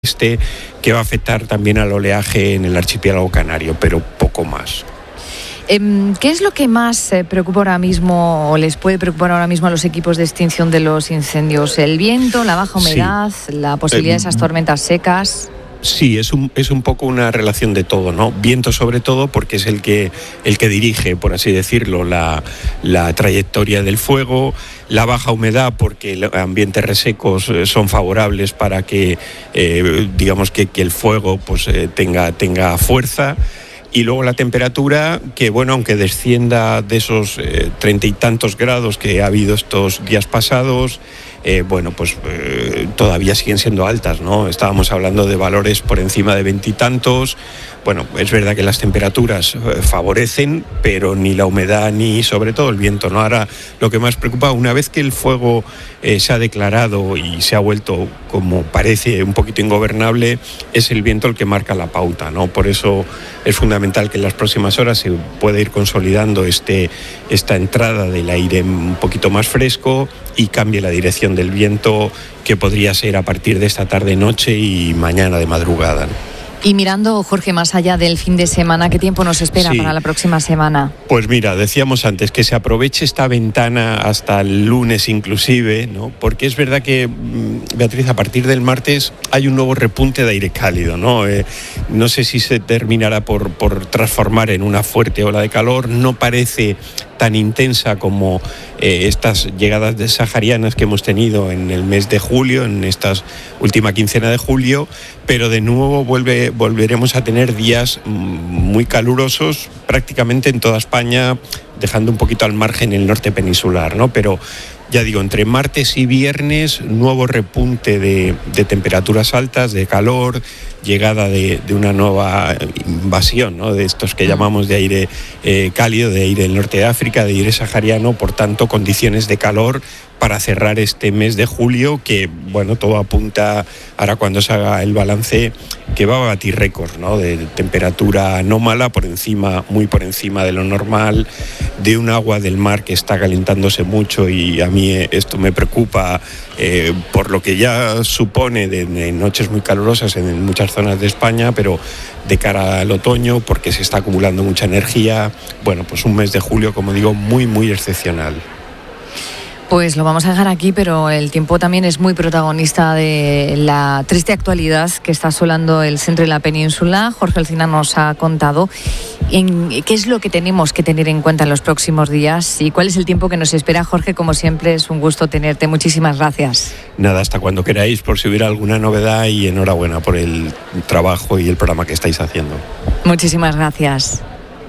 noroeste, que va a afectar también al oleaje en el archipiélago canario, pero poco más. ¿Qué es lo que más preocupa ahora mismo o les puede preocupar ahora mismo a los equipos de extinción de los incendios? ¿El viento, la baja humedad, la posibilidad de esas tormentas secas? Sí, es un poco una relación de todo, ¿no? Viento sobre todo porque es el que dirige, por así decirlo, la trayectoria del fuego. La baja humedad porque los ambientes resecos son favorables para que, digamos que el fuego pues tenga fuerza. Y luego la temperatura, que bueno, aunque descienda de esos 30 y tantos grados que ha habido estos días pasados, todavía siguen siendo altas, ¿no? Estábamos hablando de valores por encima de 20 y tantos. Bueno, es verdad que las temperaturas favorecen, pero ni la humedad ni sobre todo el viento, ¿no? Ahora lo que más preocupa, una vez que el fuego se ha declarado y se ha vuelto, como parece, un poquito ingobernable, es el viento el que marca la pauta, ¿no? Por eso es fundamental que en las próximas horas se pueda ir consolidando esta entrada del aire un poquito más fresco y cambie la dirección del viento, que podría ser a partir de esta tarde-noche y mañana de madrugada, ¿no? Y mirando, Jorge, más allá del fin de semana, ¿qué tiempo nos espera para la próxima semana? Pues mira, decíamos antes que se aproveche esta ventana hasta el lunes inclusive, ¿no? Porque es verdad que, Beatriz, a partir del martes hay un nuevo repunte de aire cálido, ¿no? No sé si se terminará por transformar en una fuerte ola de calor, no parece tan intensa como estas llegadas saharianas que hemos tenido en el mes de julio, en esta última quincena de julio, pero de nuevo volveremos a tener días muy calurosos prácticamente en toda España, dejando un poquito al margen el norte peninsular, ¿no? Pero ya digo, entre martes y viernes, nuevo repunte de temperaturas altas, de calor, llegada de una nueva invasión, ¿no? De estos que llamamos de aire cálido, de aire del norte de África, de aire sahariano, por tanto, condiciones de calor para cerrar este mes de julio, que bueno, todo apunta, ahora cuando se haga el balance, que va a batir récords, ¿no? De temperatura anómala, muy por encima de lo normal, de un agua del mar que está calentándose mucho, y a mí esto me preocupa por lo que ya supone de noches muy calurosas en muchas zonas de España, pero de cara al otoño, porque se está acumulando mucha energía. Bueno, pues un mes de julio, como digo, muy, muy excepcional. Pues lo vamos a dejar aquí, pero el tiempo también es muy protagonista de la triste actualidad que está asolando el centro de la península. Jorge Alsina nos ha contado qué es lo que tenemos que tener en cuenta en los próximos días y cuál es el tiempo que nos espera. Jorge, como siempre, es un gusto tenerte. Muchísimas gracias. Nada, hasta cuando queráis, por si hubiera alguna novedad, y enhorabuena por el trabajo y el programa que estáis haciendo. Muchísimas gracias.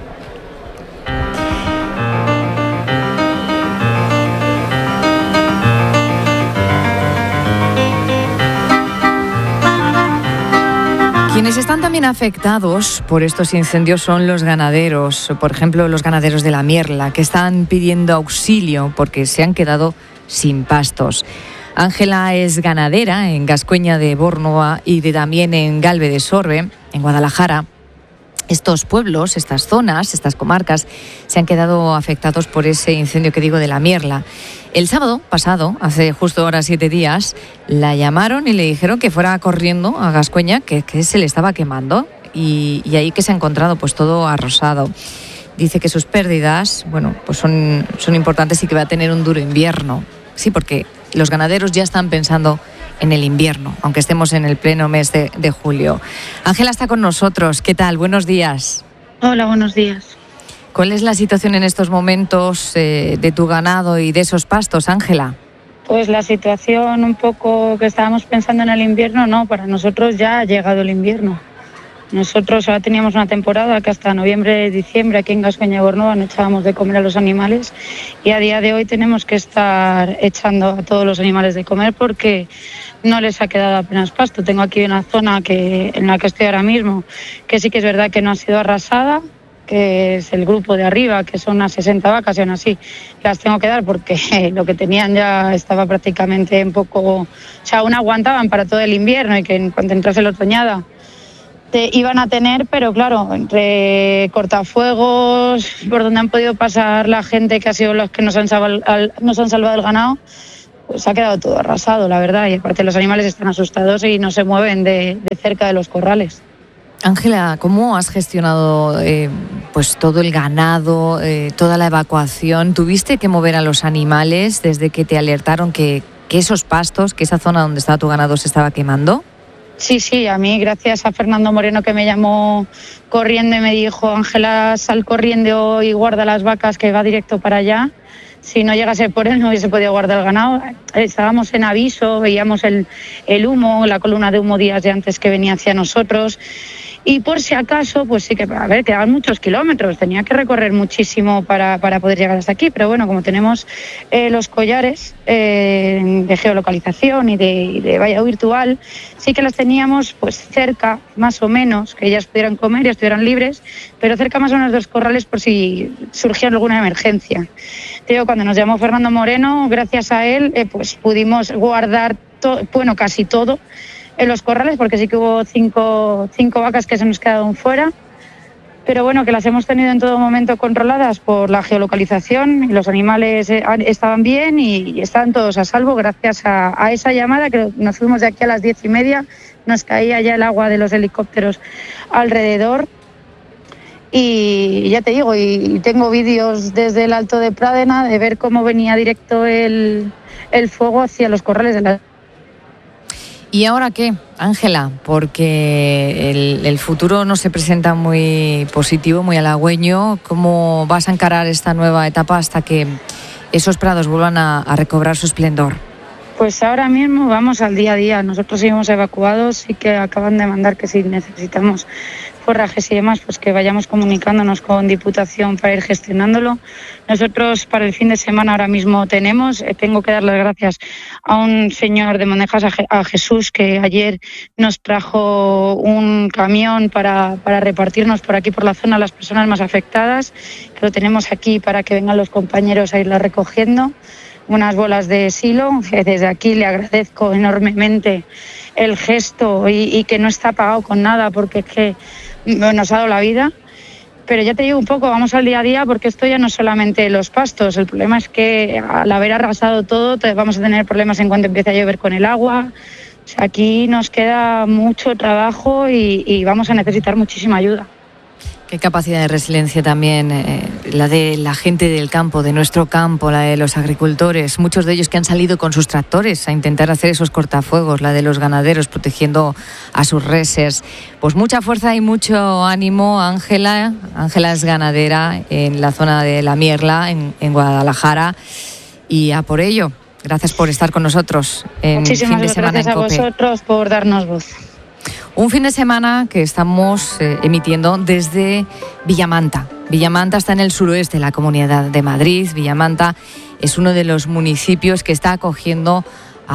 Quienes están también afectados por estos incendios son los ganaderos, por ejemplo los ganaderos de la Mierla, que están pidiendo auxilio porque se han quedado sin pastos. Ángela es ganadera en Gascueña de Bórnova y también en Galve de Sorbe, en Guadalajara. Estos pueblos, estas zonas, estas comarcas se han quedado afectados por ese incendio que digo de la Mierla. El sábado pasado, hace justo ahora 7 días, la llamaron y le dijeron que fuera corriendo a Gascueña, que se le estaba quemando, y ahí que se ha encontrado pues todo arrosado. Dice que sus pérdidas, bueno, pues son importantes y que va a tener un duro invierno. Sí, porque los ganaderos ya están pensando en el invierno, aunque estemos en el pleno mes de julio. Ángela está con nosotros. ¿Qué tal? Buenos días. Hola, buenos días. ¿Cuál es la situación en estos momentos de tu ganado y de esos pastos, Ángela? Pues la situación un poco que estábamos pensando en el invierno, no, para nosotros ya ha llegado el invierno. Nosotros ahora teníamos una temporada que hasta noviembre, diciembre aquí en Gascueña de Bórnova no echábamos de comer a los animales, y a día de hoy tenemos que estar echando a todos los animales de comer porque no les ha quedado apenas pasto. Tengo aquí una zona en la que estoy ahora mismo, que sí que es verdad que no ha sido arrasada, que es el grupo de arriba, que son unas 60 vacas, y aún así las tengo que dar porque lo que tenían ya estaba prácticamente un poco... O sea, aún aguantaban para todo el invierno, y que en cuanto entrase la otoñada iban a tener, pero claro, entre cortafuegos, por donde han podido pasar la gente, que ha sido los que nos han salvado el ganado, pues ha quedado todo arrasado, la verdad. Y aparte los animales están asustados y no se mueven de cerca de los corrales. Ángela, ¿cómo has gestionado pues todo el ganado, toda la evacuación? ¿Tuviste que mover a los animales desde que te alertaron que esos pastos, que esa zona donde estaba tu ganado se estaba quemando? Sí, a mí, gracias a Fernando Moreno, que me llamó corriendo y me dijo: Ángela, sal corriendo y guarda las vacas, que va directo para allá. Si no llegase por él, no hubiese podido guardar el ganado. Estábamos en aviso, veíamos el humo, la columna de humo días de antes que venía hacia nosotros. Y por si acaso, pues sí que, quedaban muchos kilómetros, tenía que recorrer muchísimo para poder llegar hasta aquí, pero bueno, como tenemos los collares de geolocalización y de valla virtual, sí que las teníamos pues cerca, más o menos, que ellas pudieran comer y estuvieran libres, pero cerca más o menos de los corrales por si surgía alguna emergencia. Cuando nos llamó Fernando Moreno, gracias a él, pues pudimos guardar casi todo en los corrales, porque sí que hubo cinco vacas que se nos quedaron fuera, pero bueno, que las hemos tenido en todo momento controladas por la geolocalización, y los animales estaban bien y estaban todos a salvo gracias a esa llamada, que nos fuimos de aquí a las 10:30, nos caía ya el agua de los helicópteros alrededor. Y ya te digo, y tengo vídeos desde el Alto de Pradena de ver cómo venía directo el fuego hacia los corrales de la... ¿Y ahora qué, Ángela? Porque el futuro no se presenta muy positivo, muy halagüeño. ¿Cómo vas a encarar esta nueva etapa hasta que esos prados vuelvan a recobrar su esplendor? Pues ahora mismo vamos al día a día. Nosotros seguimos evacuados y que acaban de mandar que si necesitamos forrajes y demás, pues que vayamos comunicándonos con Diputación para ir gestionándolo. Nosotros para el fin de semana ahora mismo tengo que dar las gracias a un señor de Mondejas, a Jesús, que ayer nos trajo un camión para repartirnos por aquí por la zona a las personas más afectadas, que lo tenemos aquí para que vengan los compañeros a irla recogiendo. Unas bolas de silo, que desde aquí le agradezco enormemente el gesto y que no está pagado con nada, porque es que nos ha dado la vida. Pero ya te digo un poco, vamos al día a día, porque esto ya no es solamente los pastos. El problema es que al haber arrasado todo, vamos a tener problemas en cuanto empiece a llover con el agua. O sea, aquí nos queda mucho trabajo y vamos a necesitar muchísima ayuda. Qué capacidad de resiliencia también la de la gente del campo, de nuestro campo, la de los agricultores, muchos de ellos que han salido con sus tractores a intentar hacer esos cortafuegos, la de los ganaderos protegiendo a sus reses. Pues mucha fuerza y mucho ánimo, Ángela. Ángela es ganadera en la zona de La Mierla, en Guadalajara, y a por ello. Gracias por estar con nosotros en Fin de Semana en COPE. Muchísimas gracias a vosotros por darnos voz. Un fin de semana que estamos emitiendo desde Villamanta. Villamanta está en el suroeste de la Comunidad de Madrid. Villamanta es uno de los municipios que está acogiendo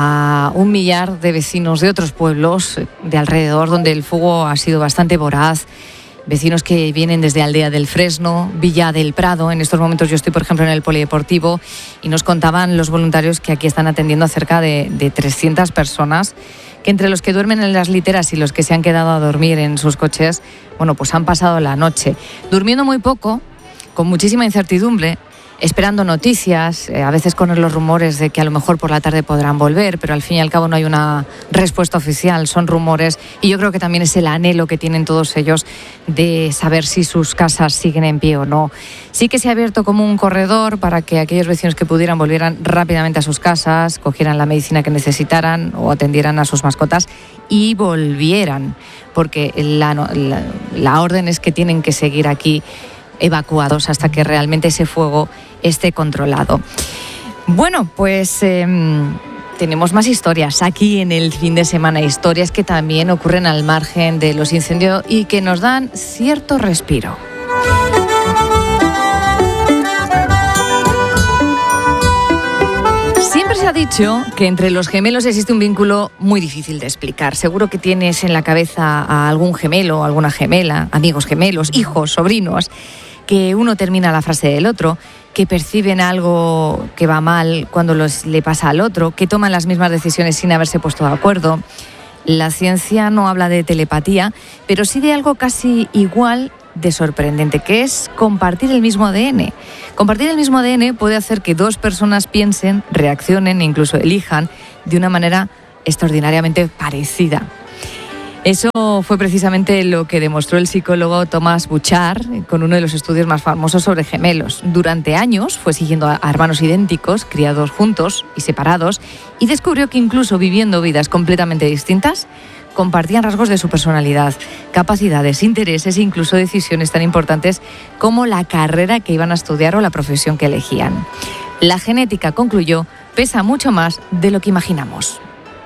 a 1 millar de vecinos de otros pueblos de alrededor, donde el fuego ha sido bastante voraz. Vecinos que vienen desde Aldea del Fresno, Villa del Prado. En estos momentos yo estoy, por ejemplo, en el polideportivo, y nos contaban los voluntarios que aquí están atendiendo a cerca de 300 personas, que entre los que duermen en las literas y los que se han quedado a dormir en sus coches, bueno, pues han pasado la noche durmiendo muy poco, con muchísima incertidumbre, esperando noticias, a veces con los rumores de que a lo mejor por la tarde podrán volver, pero al fin y al cabo no hay una respuesta oficial, son rumores, y yo creo que también es el anhelo que tienen todos ellos de saber si sus casas siguen en pie o no. Sí que se ha abierto como un corredor para que aquellos vecinos que pudieran volvieran rápidamente a sus casas, cogieran la medicina que necesitaran o atendieran a sus mascotas y volvieran, porque la orden es que tienen que seguir aquí evacuados hasta que realmente ese fuego esté controlado. Bueno, pues tenemos más historias aquí en el fin de semana, historias que también ocurren al margen de los incendios y que nos dan cierto respiro. Siempre se ha dicho que entre los gemelos existe un vínculo muy difícil de explicar. Seguro que tienes en la cabeza a algún gemelo, alguna gemela, amigos gemelos, hijos, sobrinos, que uno termina la frase del otro, que perciben algo que va mal cuando le pasa al otro, que toman las mismas decisiones sin haberse puesto de acuerdo. La ciencia no habla de telepatía, pero sí de algo casi igual de sorprendente, que es compartir el mismo ADN. Compartir el mismo ADN puede hacer que dos personas piensen, reaccionen e incluso elijan de una manera extraordinariamente parecida. Eso fue precisamente lo que demostró el psicólogo Thomas Bouchard con uno de los estudios más famosos sobre gemelos. Durante años fue siguiendo a hermanos idénticos, criados juntos y separados, y descubrió que incluso viviendo vidas completamente distintas, compartían rasgos de su personalidad, capacidades, intereses e incluso decisiones tan importantes como la carrera que iban a estudiar o la profesión que elegían. La genética, concluyó, pesa mucho más de lo que imaginamos.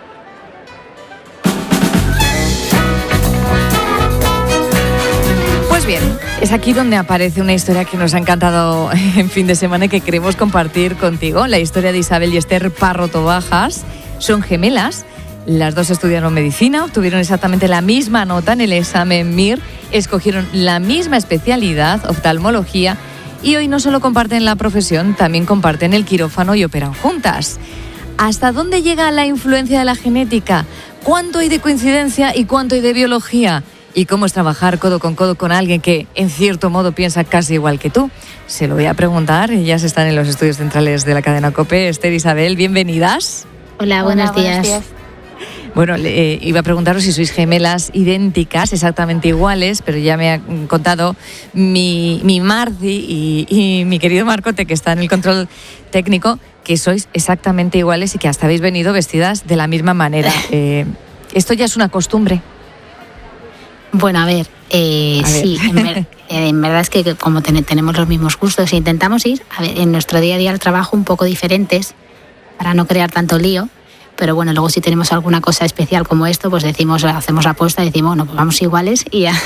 Pues bien, es aquí donde aparece una historia que nos ha encantado en fin de semana y que queremos compartir contigo. La historia de Isabel y Esther Parro Tobajas. Son gemelas. Las dos estudiaron medicina, obtuvieron exactamente la misma nota en el examen MIR, escogieron la misma especialidad, oftalmología, y hoy no solo comparten la profesión, también comparten el quirófano y operan juntas. ¿Hasta dónde llega la influencia de la genética? ¿Cuánto hay de coincidencia y cuánto hay de biología? ¿Y cómo es trabajar codo con alguien que, en cierto modo, piensa casi igual que tú? Se lo voy a preguntar. Ellas están en los estudios centrales de la cadena COPE. Esther, Isabel, bienvenidas. Hola, buenos días. Bueno, iba a preguntaros si sois gemelas idénticas, exactamente iguales, pero ya me ha contado mi Marci y mi querido Marcote, que está en el control técnico, que sois exactamente iguales y que hasta habéis venido vestidas de la misma manera. ¿Esto ya es una costumbre? Bueno, a ver. Sí, en verdad es que como tenemos los mismos gustos, intentamos ir en nuestro día a día al trabajo un poco diferentes para no crear tanto lío. Pero bueno, luego si tenemos alguna cosa especial como esto, pues hacemos apuesta y decimos, bueno, pues vamos iguales y ya.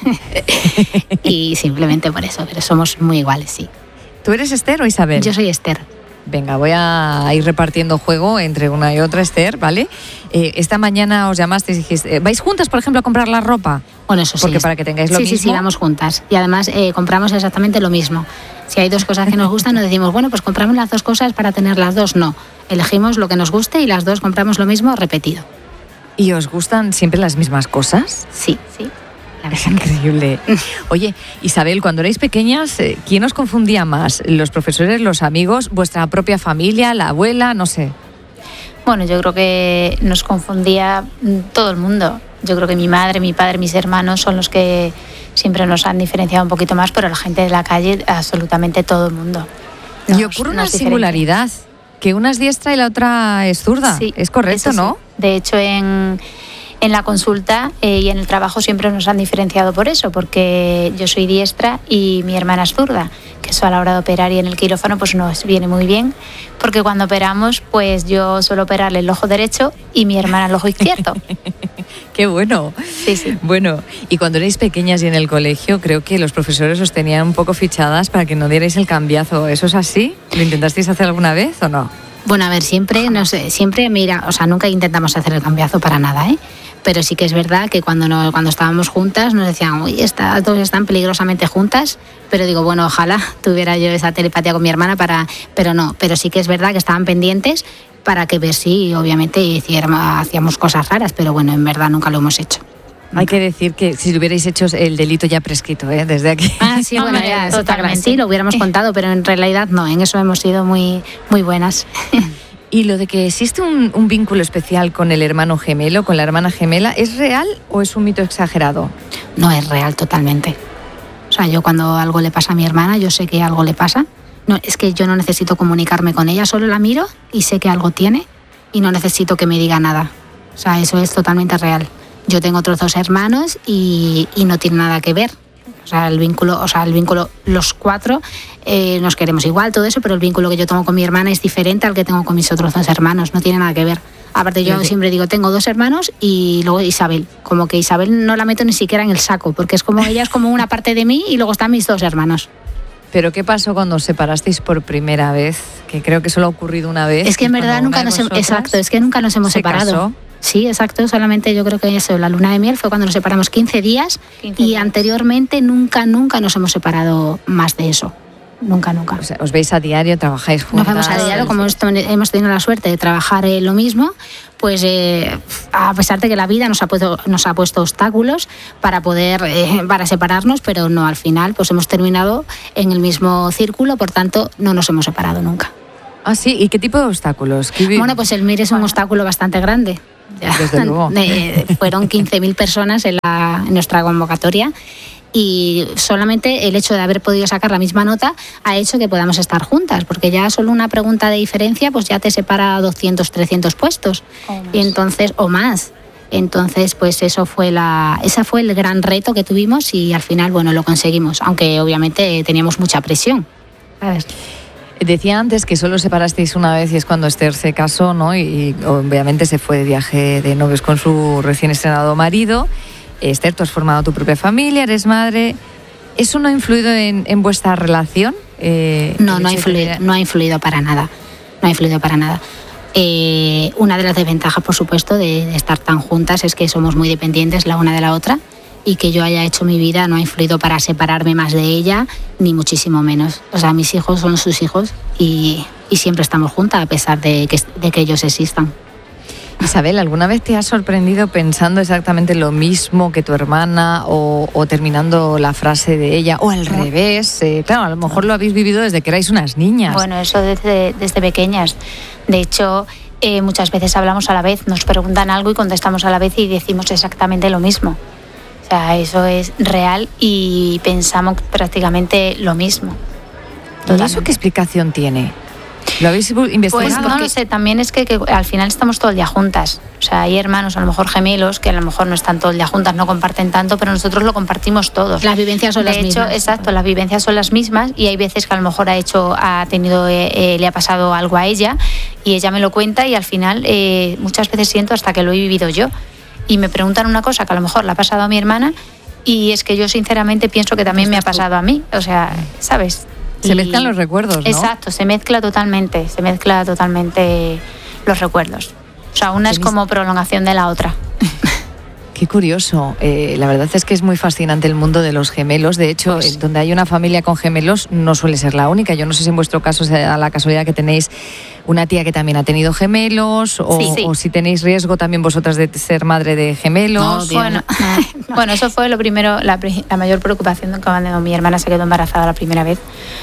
Y simplemente por eso, pero somos muy iguales, sí. ¿Tú eres Esther o Isabel? Yo soy Esther. Venga, voy a ir repartiendo juego entre una y otra, Esther, ¿vale? Esta mañana os llamasteis y dijiste, ¿vais juntas, por ejemplo, a comprar la ropa? Bueno, eso sí. Porque para que tengáis lo mismo. Sí, vamos juntas. Y además compramos exactamente lo mismo. Si hay dos cosas que nos gustan, no decimos, bueno, pues compramos las dos cosas para tener las dos. No, elegimos lo que nos guste y las dos compramos lo mismo repetido. ¿Y os gustan siempre las mismas cosas? Sí. Es increíble. Oye, Isabel, cuando erais pequeñas, ¿quién os confundía más? ¿Los profesores, los amigos, vuestra propia familia, la abuela? No sé. Bueno, yo creo que nos confundía todo el mundo. Yo creo que mi madre, mi padre, mis hermanos son los que siempre nos han diferenciado un poquito más, pero la gente de la calle, absolutamente todo el mundo. Y ocurre una singularidad, que una es diestra y la otra es zurda. Sí, es correcto, ¿no? Sí. De hecho, en la consulta y en el trabajo siempre nos han diferenciado por eso, porque yo soy diestra y mi hermana es zurda, que eso a la hora de operar y en el quirófano pues nos viene muy bien, porque cuando operamos pues yo suelo operarle el ojo derecho y mi hermana el ojo izquierdo. ¡Qué bueno! Sí. Bueno, y cuando erais pequeñas y en el colegio, creo que los profesores os tenían un poco fichadas para que no dierais el cambiazo. ¿Eso es así? ¿Lo intentasteis hacer alguna vez o no? Bueno, a ver, siempre, nunca intentamos hacer el cambiazo para nada, ¿eh? Pero sí que es verdad que cuando estábamos juntas nos decían, uy, estas dos están peligrosamente juntas, pero digo, bueno, ojalá tuviera yo esa telepatía con mi hermana pero sí que es verdad que estaban pendientes para que ver si obviamente hacíamos cosas raras, pero bueno, en verdad nunca lo hemos hecho. Hay que decir que si lo hubierais hecho el delito ya prescrito, desde aquí. Ah, sí, bueno, ya, totalmente. Sí, lo hubiéramos contado, pero en realidad no, en eso hemos sido muy, muy buenas. ¿Y lo de que existe un vínculo especial con el hermano gemelo, con la hermana gemela, es real o es un mito exagerado? No, es real totalmente. O sea, yo cuando algo le pasa a mi hermana, yo sé que algo le pasa. No, es que yo no necesito comunicarme con ella, solo la miro y sé que algo tiene y no necesito que me diga nada. O sea, eso es totalmente real. Yo tengo otros dos hermanos y no tiene nada que ver. O sea, el vínculo, los cuatro nos queremos igual, todo eso, pero el vínculo que yo tengo con mi hermana es diferente al que tengo con mis otros dos hermanos, no tiene nada que ver. Aparte, yo siempre digo, tengo dos hermanos y luego Isabel. Como que Isabel no la meto ni siquiera en el saco, porque es como ella es como una parte de mí y luego están mis dos hermanos. ¿Pero qué pasó cuando os separasteis por primera vez? Que creo que solo ha ocurrido una vez. Es que en verdad nunca nos hemos separado. ¿Casó? Sí, exacto, solamente yo creo que eso, la luna de miel fue cuando nos separamos 15 días y anteriormente nunca nos hemos separado más de eso. Nunca. O sea, ¿os veis a diario, trabajáis juntas? Nos vemos a diario, como hemos tenido la suerte de trabajar lo mismo, pues a pesar de que la vida nos ha puesto obstáculos para separarnos, pero no, al final pues hemos terminado en el mismo círculo, por tanto no nos hemos separado nunca. Ah, sí, ¿y qué tipo de obstáculos? Bueno, pues el MIR es un obstáculo bastante grande. Desde luego. Fueron 15.000 personas en nuestra convocatoria. Y solamente el hecho de haber podido sacar la misma nota ha hecho que podamos estar juntas, porque ya solo una pregunta de diferencia pues ya te separa 200, 300 puestos. Y entonces, o más. Entonces, pues ese fue el gran reto que tuvimos y al final, bueno, lo conseguimos, aunque obviamente teníamos mucha presión, ¿sabes? Decía antes que solo separasteis una vez y es cuando Esther se casó, ¿no? Y obviamente se fue de viaje de novios con su recién estrenado marido. Esther, tú has formado tu propia familia, eres madre. ¿Eso no ha influido en vuestra relación? No ha influido para nada. No ha influido para nada. Una de las desventajas, por supuesto, de estar tan juntas es que somos muy dependientes la una de la otra y que yo haya hecho mi vida no ha influido para separarme más de ella, ni muchísimo menos. O sea, mis hijos son sus hijos y siempre estamos juntas a pesar de que ellos existan. Isabel, ¿alguna vez te has sorprendido pensando exactamente lo mismo que tu hermana o terminando la frase de ella o al revés? Claro, a lo mejor lo habéis vivido desde que erais unas niñas. Bueno, eso desde pequeñas. De hecho, muchas veces hablamos a la vez, nos preguntan algo y contestamos a la vez y decimos exactamente lo mismo. O sea, eso es real y pensamos prácticamente lo mismo. ¿Y eso qué explicación tiene? ¿Lo habéis investigado? Pues no lo sé, también es que al final estamos todo el día juntas. O sea, hay hermanos, a lo mejor gemelos, que a lo mejor no están todo el día juntas, no comparten tanto, pero nosotros lo compartimos todos. Las vivencias son las mismas. Exacto, las vivencias son las mismas y hay veces que a lo mejor le ha pasado algo a ella y ella me lo cuenta y al final muchas veces siento hasta que lo he vivido yo. Y me preguntan una cosa que a lo mejor le ha pasado a mi hermana y es que yo sinceramente pienso que también me ha pasado a mí. O sea, ¿sabes? Se mezclan los recuerdos, ¿no? Exacto, se mezcla totalmente los recuerdos. O sea, una es como prolongación de la otra. Qué curioso. La verdad es que es muy fascinante el mundo de los gemelos. De hecho, pues, donde hay una familia con gemelos no suele ser la única. Yo no sé si en vuestro caso sea la casualidad que tenéis una tía que también ha tenido gemelos o si tenéis riesgo también vosotras de ser madre de gemelos. No, bueno, eso fue lo primero, la mayor preocupación cuando mi hermana se quedó embarazada la primera vez.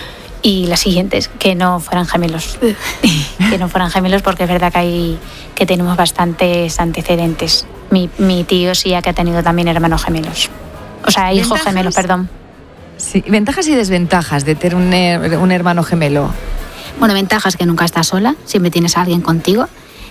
Y las siguientes, que no fueran gemelos. Que no fueran gemelos porque es verdad que tenemos bastantes antecedentes. Mi tío sí que ha tenido también hermanos gemelos. O sea, hijos gemelos, perdón. Sí, ventajas y desventajas de tener un hermano gemelo. Bueno, ventajas que nunca estás sola, siempre tienes a alguien contigo.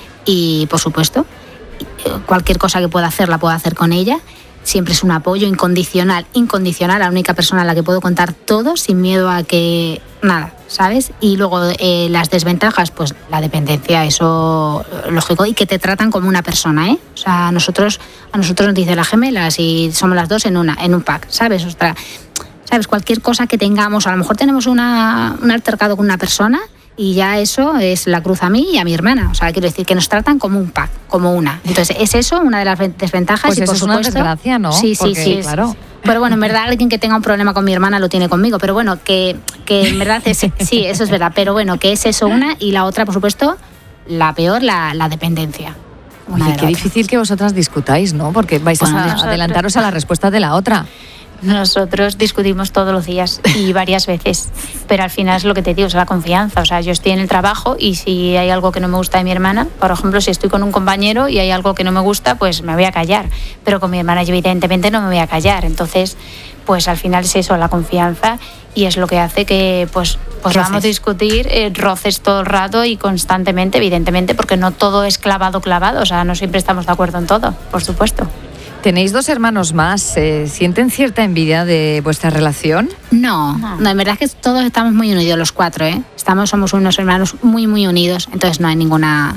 Y, por supuesto, cualquier cosa que pueda hacer, la puedo hacer con ella. Siempre es un apoyo incondicional, la única persona a la que puedo contar todo sin miedo a que nada, ¿sabes? Y luego las desventajas, pues la dependencia, eso lógico, y que te tratan como una persona, ¿eh? O sea, a nosotros nos dicen las gemelas y somos las dos en un pack, ¿sabes? Ostras, ¿sabes? Cualquier cosa que tengamos, a lo mejor tenemos un altercado con una persona y ya eso es la cruz a mí y a mi hermana. O sea, quiero decir que nos tratan como un pack, como una. Entonces, es eso una de las desventajas. Pues y eso por es supuesto, una desgracia, ¿no? Sí, claro. Pero bueno, en verdad alguien que tenga un problema con mi hermana lo tiene conmigo. Pero bueno, que en verdad sí, eso es verdad. Pero bueno, que es eso una y la otra, por supuesto, la peor, la dependencia. Oye, qué difícil que vosotras discutáis, ¿no? Porque vais a adelantaros a la respuesta de la otra. Nosotros discutimos todos los días y varias veces, pero al final es lo que te digo, es la confianza. O sea, yo estoy en el trabajo y si hay algo que no me gusta de mi hermana, por ejemplo, si estoy con un compañero y hay algo que no me gusta, pues me voy a callar. Pero con mi hermana yo evidentemente no me voy a callar. Entonces, pues al final es eso, la confianza, y es lo que hace que pues vamos a discutir roces todo el rato y constantemente, evidentemente, porque no todo es clavado. O sea, no siempre estamos de acuerdo en todo, por supuesto. ¿Tenéis 2 hermanos más? ¿Sienten cierta envidia de vuestra relación? No, en verdad es que todos estamos muy unidos, los 4, ¿eh? Somos unos hermanos muy, muy unidos, entonces no hay ninguna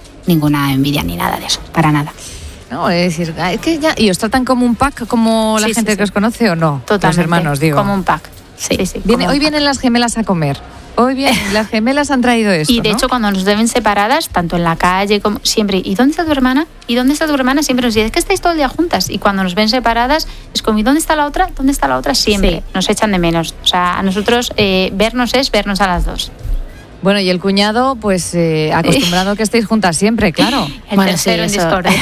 envidia ni nada de eso, para nada. No, es decir, es que ya... ¿Y os tratan como un pack, como la gente que os conoce o no? Totalmente, los hermanos, digo. Como un pack. Sí. Hoy vienen las gemelas a comer. Hoy bien, las gemelas han traído esto, y de hecho cuando nos ven separadas, tanto en la calle como siempre, ¿y dónde está tu hermana? ¿Y dónde está tu hermana? Siempre nos dicen, es que estáis todo el día juntas. Y cuando nos ven separadas, es como, ¿y dónde está la otra? ¿Dónde está la otra? Siempre nos echan de menos. O sea, a nosotros vernos es vernos a las dos. Bueno, y el cuñado, pues acostumbrado a que estéis juntas siempre, claro. El tercero en discordia.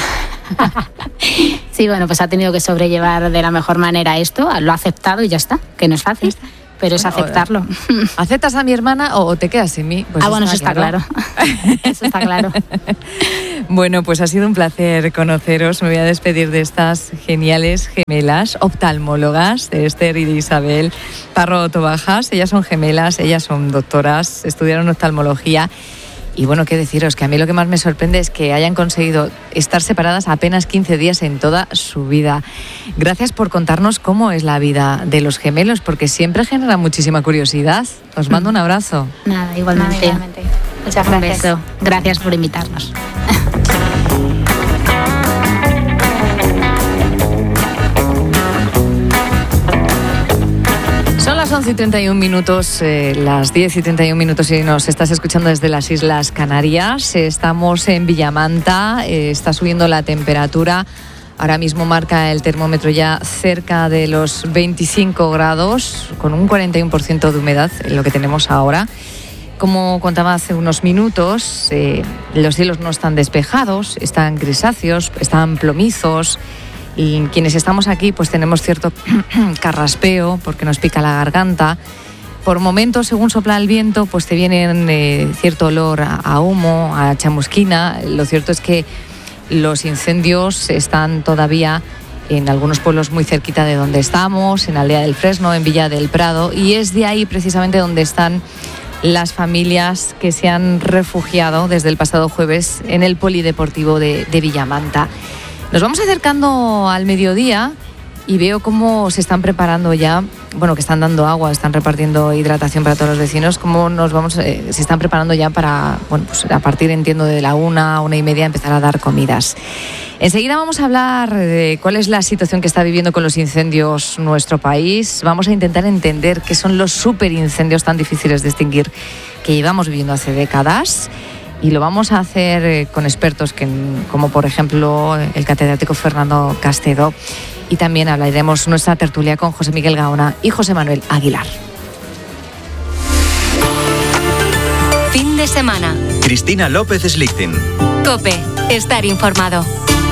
Sí, bueno, pues ha tenido que sobrellevar de la mejor manera esto, lo ha aceptado y ya está, que no es fácil. pero es aceptarlo. ¿Aceptas a mi hermana o te quedas sin mí? Pues bueno, eso está claro. Eso está claro. Bueno, pues ha sido un placer conoceros. Me voy a despedir de estas geniales gemelas oftalmólogas, de Esther y de Isabel Parro Tobajas. Ellas son gemelas, ellas son doctoras, estudiaron oftalmología. Y bueno, qué deciros, que a mí lo que más me sorprende es que hayan conseguido estar separadas apenas 15 días en toda su vida. Gracias por contarnos cómo es la vida de los gemelos, porque siempre genera muchísima curiosidad. Os mando un abrazo. Nada, igualmente. Muchas gracias. Un beso. Gracias por invitarnos. Son las 11:31, las 10:31 si nos estás escuchando desde las Islas Canarias. Estamos en Villamanta, está subiendo la temperatura. Ahora mismo marca el termómetro ya cerca de los 25 grados, con un 41% de humedad, lo que tenemos ahora. Como contaba hace unos minutos, los cielos no están despejados, están grisáceos, están plomizos. Y quienes estamos aquí pues tenemos cierto carraspeo porque nos pica la garganta. Por momentos, según sopla el viento, pues te viene cierto olor a humo, a chamusquina. Lo cierto es que los incendios están todavía en algunos pueblos muy cerquita de donde estamos, en Aldea del Fresno, en Villa del Prado, y es de ahí precisamente donde están las familias que se han refugiado desde el pasado jueves en el polideportivo de Villamanta. Nos vamos acercando al mediodía y veo cómo se están preparando ya, bueno, que están dando agua, están repartiendo hidratación para todos los vecinos, cómo se están preparando ya para, bueno, pues a partir, entiendo, de la 1:30 empezar a dar comidas. Enseguida vamos a hablar de cuál es la situación que está viviendo con los incendios nuestro país. Vamos a intentar entender qué son los superincendios tan difíciles de extinguir que llevamos viviendo hace décadas. Y lo vamos a hacer con expertos como por ejemplo el catedrático Fernando Castedo. Y también hablaremos nuestra tertulia con José Miguel Gaona y José Manuel Aguilar. Fin de semana. Cristina López Slichting. COPE. Estar informado.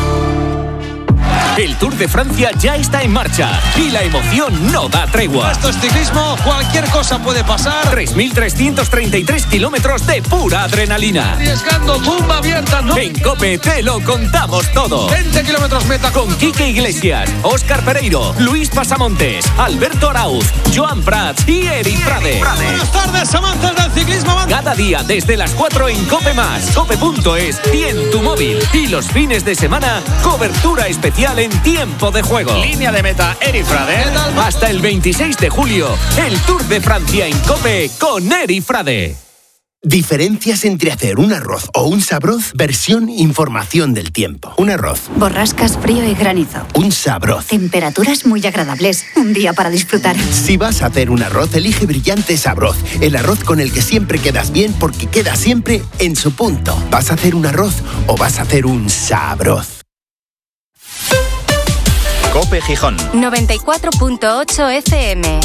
El Tour de Francia ya está en marcha y la emoción no da tregua. Esto es ciclismo, cualquier cosa puede pasar. 3.333 kilómetros de pura adrenalina. Arriesgando, tumba abierta, ¿no? En COPE te lo contamos todo. 20 kilómetros meta. Con Quique Iglesias, Óscar Pereiro, Luis Pasamontes, Alberto Arauz, Joan Prats y Eri Frade. Buenas tardes, amantes del ciclismo. Cada día desde las 4 en COPE+, cope.es y en tu móvil. Y los fines de semana, cobertura especial en tiempo de juego. Línea de meta, Eri Frade. Hasta el 26 de julio, el Tour de Francia en COPE con Eri Frade. Diferencias entre hacer un arroz o un sabroz, versión información del tiempo. Un arroz. Borrascas, frío y granizo. Un sabroz. Temperaturas muy agradables. Un día para disfrutar. Si vas a hacer un arroz, elige Brillante Sabroz. El arroz con el que siempre quedas bien porque queda siempre en su punto. ¿Vas a hacer un arroz o vas a hacer un sabroz? COPE Gijón 94.8 FM.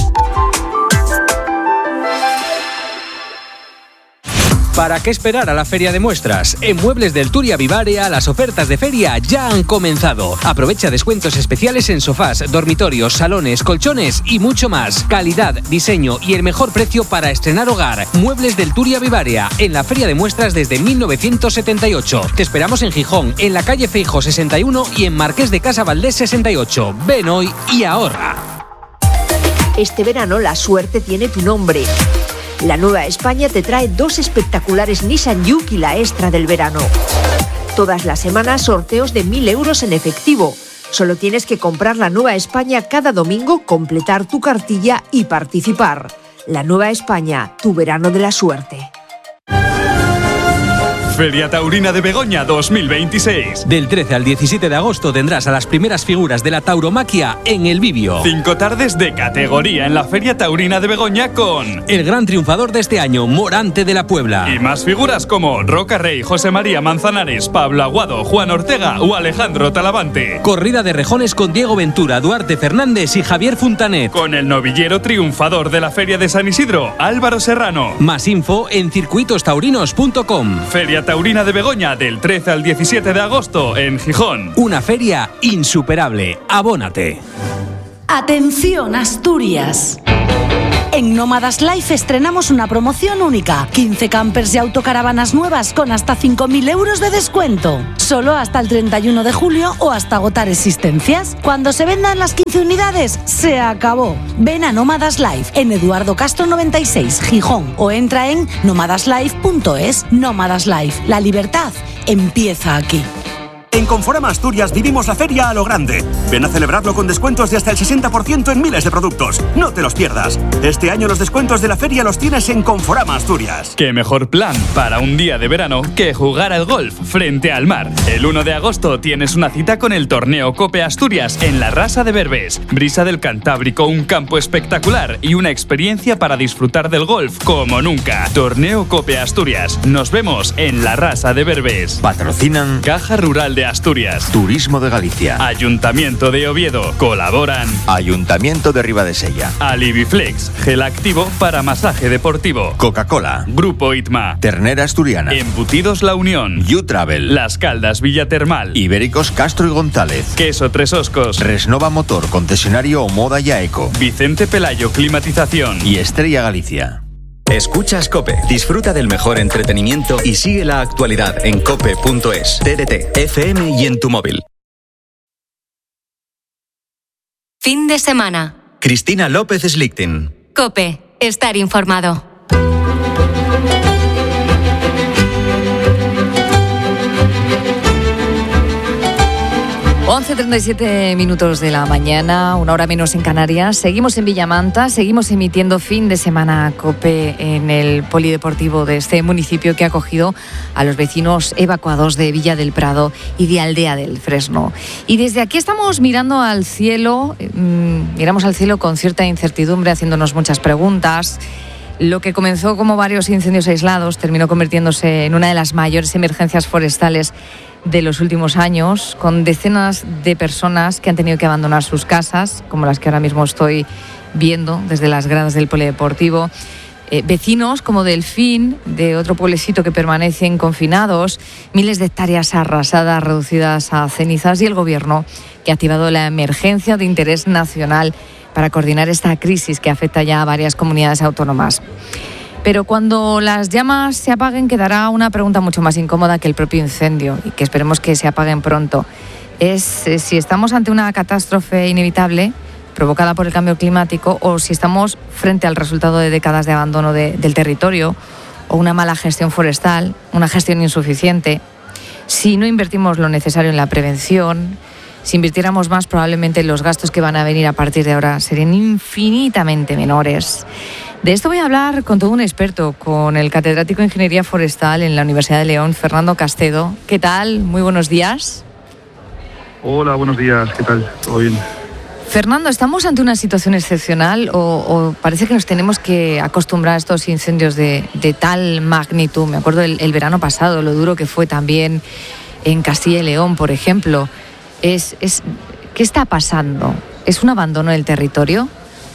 ¿Para qué esperar a la feria de muestras? En Muebles del Turia Vivarea las ofertas de feria ya han comenzado. Aprovecha descuentos especiales en sofás, dormitorios, salones, colchones y mucho más. Calidad, diseño y el mejor precio para estrenar hogar. Muebles del Turia Vivarea, en la feria de muestras desde 1978. Te esperamos en Gijón, en la calle Feijóo 61 y en Marqués de Casa Valdés 68. Ven hoy y ahorra. Este verano la suerte tiene tu nombre. La Nueva España te trae 2 espectaculares Nissan Juke y la extra del verano. Todas las semanas sorteos de 1.000 euros en efectivo. Solo tienes que comprar la Nueva España cada domingo, completar tu cartilla y participar. La Nueva España, tu verano de la suerte. Feria Taurina de Begoña 2026. Del 13 al 17 de agosto tendrás a las primeras figuras de la tauromaquia en el Bibio. 5 tardes de categoría en la Feria Taurina de Begoña con el gran triunfador de este año, Morante de la Puebla. Y más figuras como Roca Rey, José María Manzanares, Pablo Aguado, Juan Ortega o Alejandro Talavante. Corrida de rejones con Diego Ventura, Duarte Fernández y Javier Funtanet. Con el novillero triunfador de la Feria de San Isidro, Álvaro Serrano. Más info en circuitostaurinos.com. Feria Taurina de Begoña del 13 al 17 de agosto en Gijón. Una feria insuperable. Abónate. Atención, Asturias. En Nómadas Life estrenamos una promoción única. 15 campers y autocaravanas nuevas con hasta 5.000 euros de descuento. Solo hasta el 31 de julio o hasta agotar existencias. Cuando se vendan las 15 unidades, se acabó. Ven a Nómadas Life en Eduardo Castro 96, Gijón, o entra en nómadaslife.es. Nómadas Life, la libertad empieza aquí. En Conforama Asturias vivimos la feria a lo grande. Ven a celebrarlo con descuentos de hasta el 60% en miles de productos. No te los pierdas. Este año los descuentos de la feria los tienes en Conforama Asturias. Qué mejor plan para un día de verano que jugar al golf frente al mar. El 1 de agosto tienes una cita con el torneo Cope Asturias en la Rasa de Berbés. Brisa del Cantábrico, un campo espectacular y una experiencia para disfrutar del golf como nunca. Torneo Cope Asturias. Nos vemos en la Rasa de Berbés. Patrocinan Caja Rural de Asturias, Turismo de Galicia, Ayuntamiento de Oviedo. Colaboran Ayuntamiento de Ribadesella, Aliviflex, gel activo para masaje deportivo, Coca-Cola, Grupo Itma, Ternera Asturiana, Embutidos La Unión, U-Travel, Las Caldas Villatermal, Ibéricos Castro y González, Queso Tres Oscos, Resnova Motor, concesionario Omoda y Aeco, Vicente Pelayo Climatización y Estrella Galicia. Escuchas COPE. Disfruta del mejor entretenimiento y sigue la actualidad en cope.es, TDT, FM y en tu móvil. Fin de semana. Cristina López Slichting. COPE. Estar informado. 11:37 minutos de la mañana, una hora menos en Canarias. Seguimos en Villamanta, seguimos emitiendo fin de semana COPE en el polideportivo de este municipio que ha acogido a los vecinos evacuados de Villa del Prado y de Aldea del Fresno. Y desde aquí estamos mirando al cielo, miramos al cielo con cierta incertidumbre, haciéndonos muchas preguntas. Lo que comenzó como varios incendios aislados terminó convirtiéndose en una de las mayores emergencias forestales de los últimos años, con decenas de personas que han tenido que abandonar sus casas, como las que ahora mismo estoy viendo desde las gradas del polideportivo. Vecinos como Delfín, de otro pueblecito, que permanecen confinados, miles de hectáreas arrasadas, reducidas a cenizas, y el Gobierno, que ha activado la emergencia de interés nacional para coordinar esta crisis que afecta ya a varias comunidades autónomas. Pero cuando las llamas se apaguen, quedará una pregunta mucho más incómoda que el propio incendio, y que esperemos que se apaguen pronto. Es si estamos ante una catástrofe inevitable provocada por el cambio climático, o si estamos frente al resultado de décadas de abandono del territorio, o una mala gestión forestal, una gestión insuficiente. Si no invertimos lo necesario en la prevención, si invirtiéramos más, probablemente los gastos que van a venir a partir de ahora serían infinitamente menores. De esto voy a hablar con todo un experto, con el catedrático de Ingeniería Forestal en la Universidad de León, Fernando Castedo. ¿Qué tal? Muy buenos días. Hola, buenos días. ¿Qué tal? ¿Todo bien? Fernando, ¿estamos ante una situación excepcional o parece que nos tenemos que acostumbrar a estos incendios de tal magnitud? Me acuerdo el verano pasado, lo duro que fue también en Castilla y León, por ejemplo. ¿Qué está pasando? ¿Es un abandono del territorio?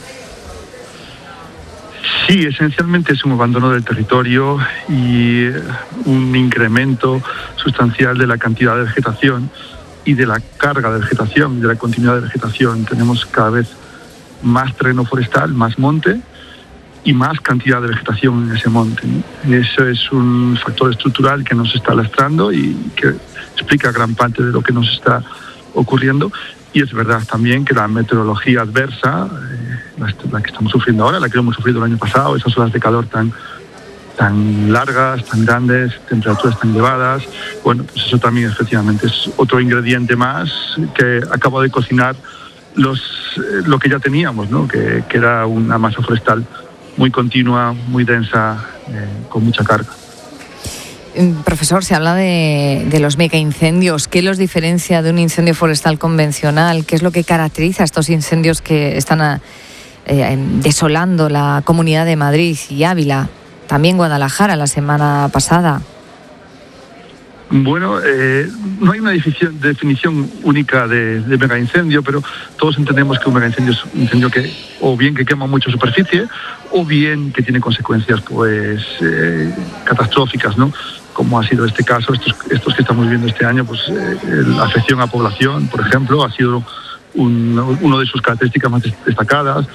Sí, esencialmente es un abandono del territorio y un incremento sustancial de la cantidad de vegetación y de la carga de vegetación, de la continuidad de vegetación. Tenemos cada vez más terreno forestal, más monte y más cantidad de vegetación en ese monte, ¿no? Eso es un factor estructural que nos está lastrando y que explica gran parte de lo que nos está ocurriendo. Y es verdad también que la meteorología adversa, la que estamos sufriendo ahora, la que hemos sufrido el año pasado, esas olas de calor tan largas, tan grandes, temperaturas tan elevadas, bueno, pues eso también efectivamente es otro ingrediente más que acaba de cocinar lo que ya teníamos, ¿no? Que era una masa forestal muy continua, muy densa, con mucha carga. Profesor, se habla de los megaincendios. ¿Qué los diferencia de un incendio forestal convencional? ¿Qué es lo que caracteriza a estos incendios que están desolando la Comunidad de Madrid y Ávila? También Guadalajara la semana pasada. Bueno, no hay una definición única de megaincendio, pero todos entendemos que un megaincendio es un incendio que o bien que quema mucha superficie o bien que tiene consecuencias pues catastróficas, ¿no? Como ha sido este caso, estos que estamos viendo este año, pues la afección a población, por ejemplo, ha sido uno de sus características más destacadas.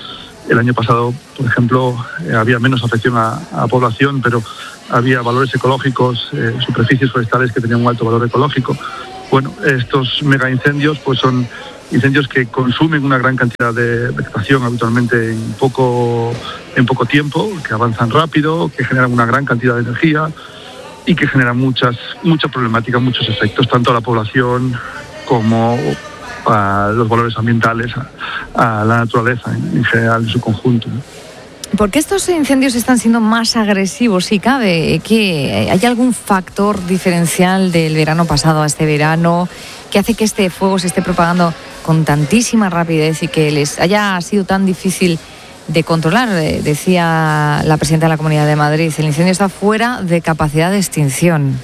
El año pasado, por ejemplo, había menos afección a población, pero había valores ecológicos, superficies forestales que tenían un alto valor ecológico. Bueno, estos mega incendios pues son incendios que consumen una gran cantidad de vegetación habitualmente en poco tiempo, que avanzan rápido, que generan una gran cantidad de energía y que generan mucha problemática, muchos efectos, tanto a la población como a los valores ambientales, a la naturaleza en general, en su conjunto, ¿no? ¿Por qué estos incendios están siendo más agresivos, si cabe? ¿Hay algún factor diferencial del verano pasado a este verano que hace que este fuego se esté propagando con tantísima rapidez y que les haya sido tan difícil de controlar? Decía la presidenta de la Comunidad de Madrid, el incendio está fuera de capacidad de extinción.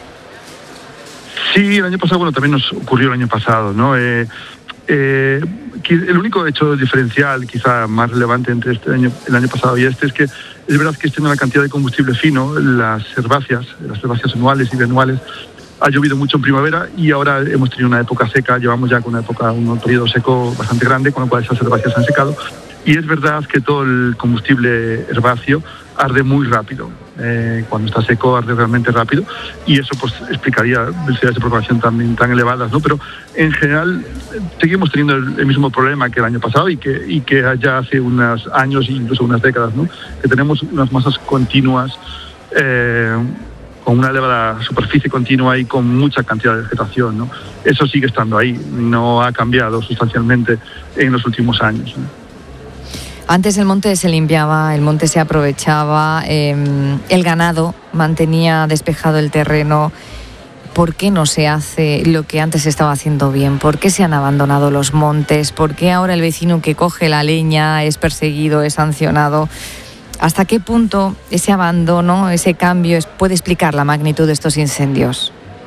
Sí, el año pasado, también nos ocurrió el año pasado, ¿no? El único hecho diferencial, quizá más relevante entre el año pasado y este, es que es verdad que la cantidad de combustible fino, las herbáceas anuales y bianuales, ha llovido mucho en primavera y ahora hemos tenido una época seca, llevamos ya con un periodo seco bastante grande, con lo cual esas herbáceas han secado. Y es verdad que todo el combustible herbáceo arde muy rápido. Cuando está seco arde realmente rápido y eso pues explicaría velocidades de propagación tan elevadas, ¿no? Pero en general seguimos teniendo el mismo problema que el año pasado y que ya hace unos años e incluso unas décadas, ¿no? Que tenemos unas masas continuas con una elevada superficie continua y con mucha cantidad de vegetación, ¿no? Eso sigue estando ahí, no ha cambiado sustancialmente en los últimos años, ¿no? Antes el monte se limpiaba, el monte se aprovechaba, el ganado mantenía despejado el terreno. ¿Por qué no se hace lo que antes se estaba haciendo bien? ¿Por qué se han abandonado los montes? ¿Por qué ahora el vecino que coge la leña es perseguido, es sancionado? ¿Hasta qué punto ese abandono, ese cambio puede explicar la magnitud de estos incendios?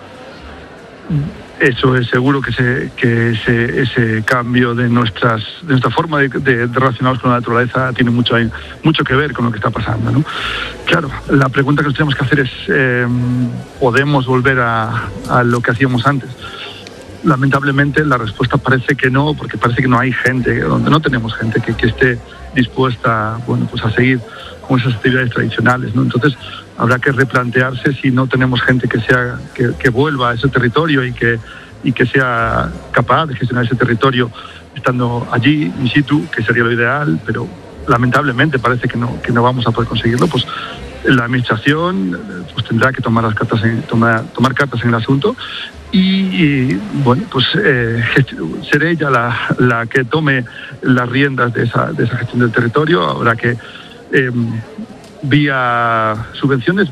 Eso es seguro que ese cambio de nuestra forma de relacionarnos con la naturaleza tiene mucho que ver con lo que está pasando, ¿no? Claro, la pregunta que nos tenemos que hacer es, ¿podemos volver a lo que hacíamos antes? Lamentablemente la respuesta parece que no, porque parece que no hay gente, donde no tenemos gente que esté dispuesta a seguir con esas actividades tradicionales, ¿no? Entonces habrá que replantearse si no tenemos gente que vuelva a ese territorio y que sea capaz de gestionar ese territorio estando allí, in situ, que sería lo ideal, pero lamentablemente parece que no vamos a poder conseguirlo. Pues la administración tendrá que tomar cartas en el asunto y seré ella la que tome las riendas de esa gestión del territorio. Habrá que vía subvenciones,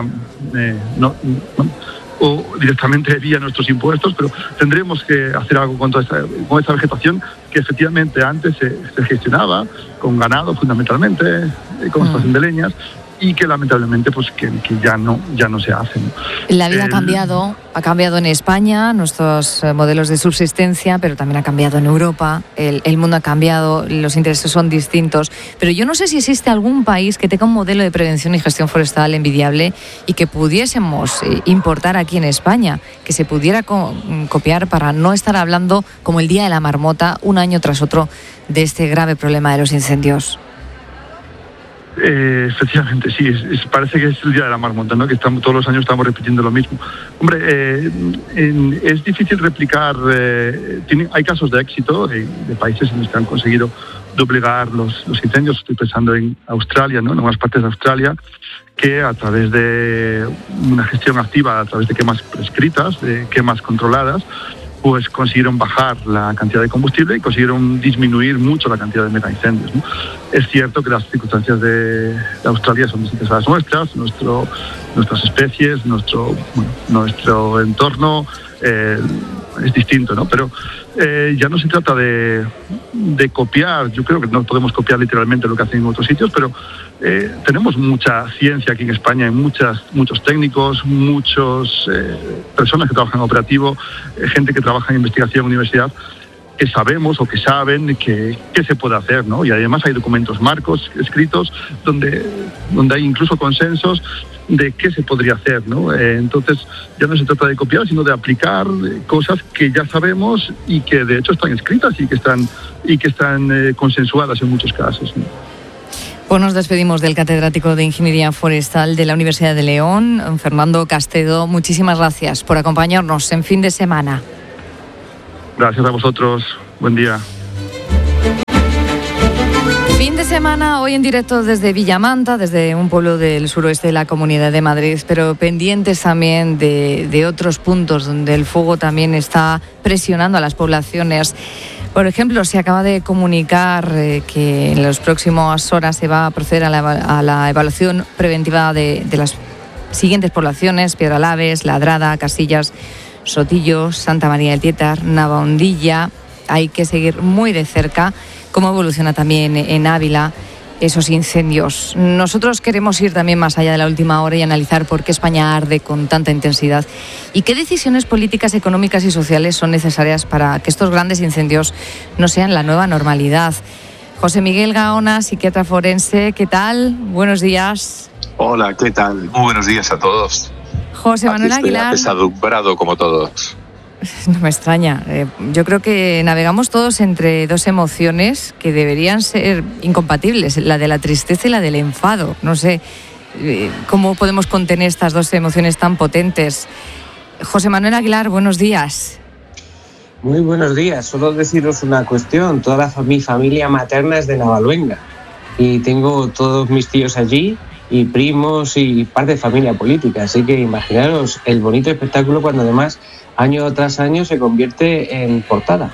o directamente vía nuestros impuestos, pero tendremos que hacer algo con esa vegetación que efectivamente antes se gestionaba con ganado fundamentalmente, con extracción de leñas, y que lamentablemente que ya no se hacen. La vida ha cambiado en España, nuestros modelos de subsistencia, pero también ha cambiado en Europa, el mundo ha cambiado, los intereses son distintos, pero yo no sé si existe algún país que tenga un modelo de prevención y gestión forestal envidiable y que pudiésemos importar aquí en España, que se pudiera copiar para no estar hablando como el Día de la Marmota un año tras otro de este grave problema de los incendios. Efectivamente, sí, parece que es el Día de la Marmota, ¿no? Que todos los años estamos repitiendo lo mismo. Hombre, es difícil replicar, hay casos de éxito de países en los que han conseguido doblegar los incendios. Estoy pensando en Australia, ¿no? En algunas partes de Australia, que a través de una gestión activa, a través de quemas prescritas, de quemas controladas, pues consiguieron bajar la cantidad de combustible y consiguieron disminuir mucho la cantidad de megaincendios, ¿no? Es cierto que las circunstancias de Australia son distintas a las nuestras, nuestras especies, nuestro entorno es distinto, ¿no? Pero ya no se trata de copiar. Yo creo que no podemos copiar literalmente lo que hacen en otros sitios, pero tenemos mucha ciencia aquí en España, hay muchos técnicos, muchas personas que trabajan en operativo, gente que trabaja en investigación en universidad, que sabemos o que saben qué se puede hacer, ¿no? Y además hay documentos marcos escritos donde hay incluso consensos de qué se podría hacer, ¿no? Entonces ya no se trata de copiar, sino de aplicar cosas que ya sabemos y que de hecho están escritas y que están consensuadas en muchos casos, ¿no? Pues nos despedimos del catedrático de Ingeniería Forestal de la Universidad de León, Fernando Castedo. Muchísimas gracias por acompañarnos en Fin de Semana. Gracias a vosotros. Buen día. Fin de semana, hoy en directo desde Villamanta, desde un pueblo del suroeste de la Comunidad de Madrid, pero pendientes también de otros puntos donde el fuego también está presionando a las poblaciones. Por ejemplo, se acaba de comunicar que en las próximas horas se va a proceder a la evaluación preventiva de las siguientes poblaciones: Piedralaves, Ladrada, Casillas, Sotillo, Santa María del Tietar, Navahondilla. Hay que seguir muy de cerca cómo evoluciona también en Ávila esos incendios. Nosotros queremos ir también más allá de la última hora y analizar por qué España arde con tanta intensidad y qué decisiones políticas, económicas y sociales son necesarias para que estos grandes incendios no sean la nueva normalidad. José Miguel Gaona, psiquiatra forense, ¿qué tal? Buenos días. Hola, ¿qué tal? Muy buenos días a todos. José Manuel Aguilar. Apesadumbrado como todos. No me extraña. Yo creo que navegamos todos entre dos emociones que deberían ser incompatibles, la de la tristeza y la del enfado. No sé cómo podemos contener estas dos emociones tan potentes. José Manuel Aguilar, buenos días. Muy buenos días. Solo deciros una cuestión. Toda mi familia materna es de Navaluenga y tengo todos mis tíos allí y primos y parte de familia política. Así que imaginaros el bonito espectáculo cuando además año tras año se convierte en portada.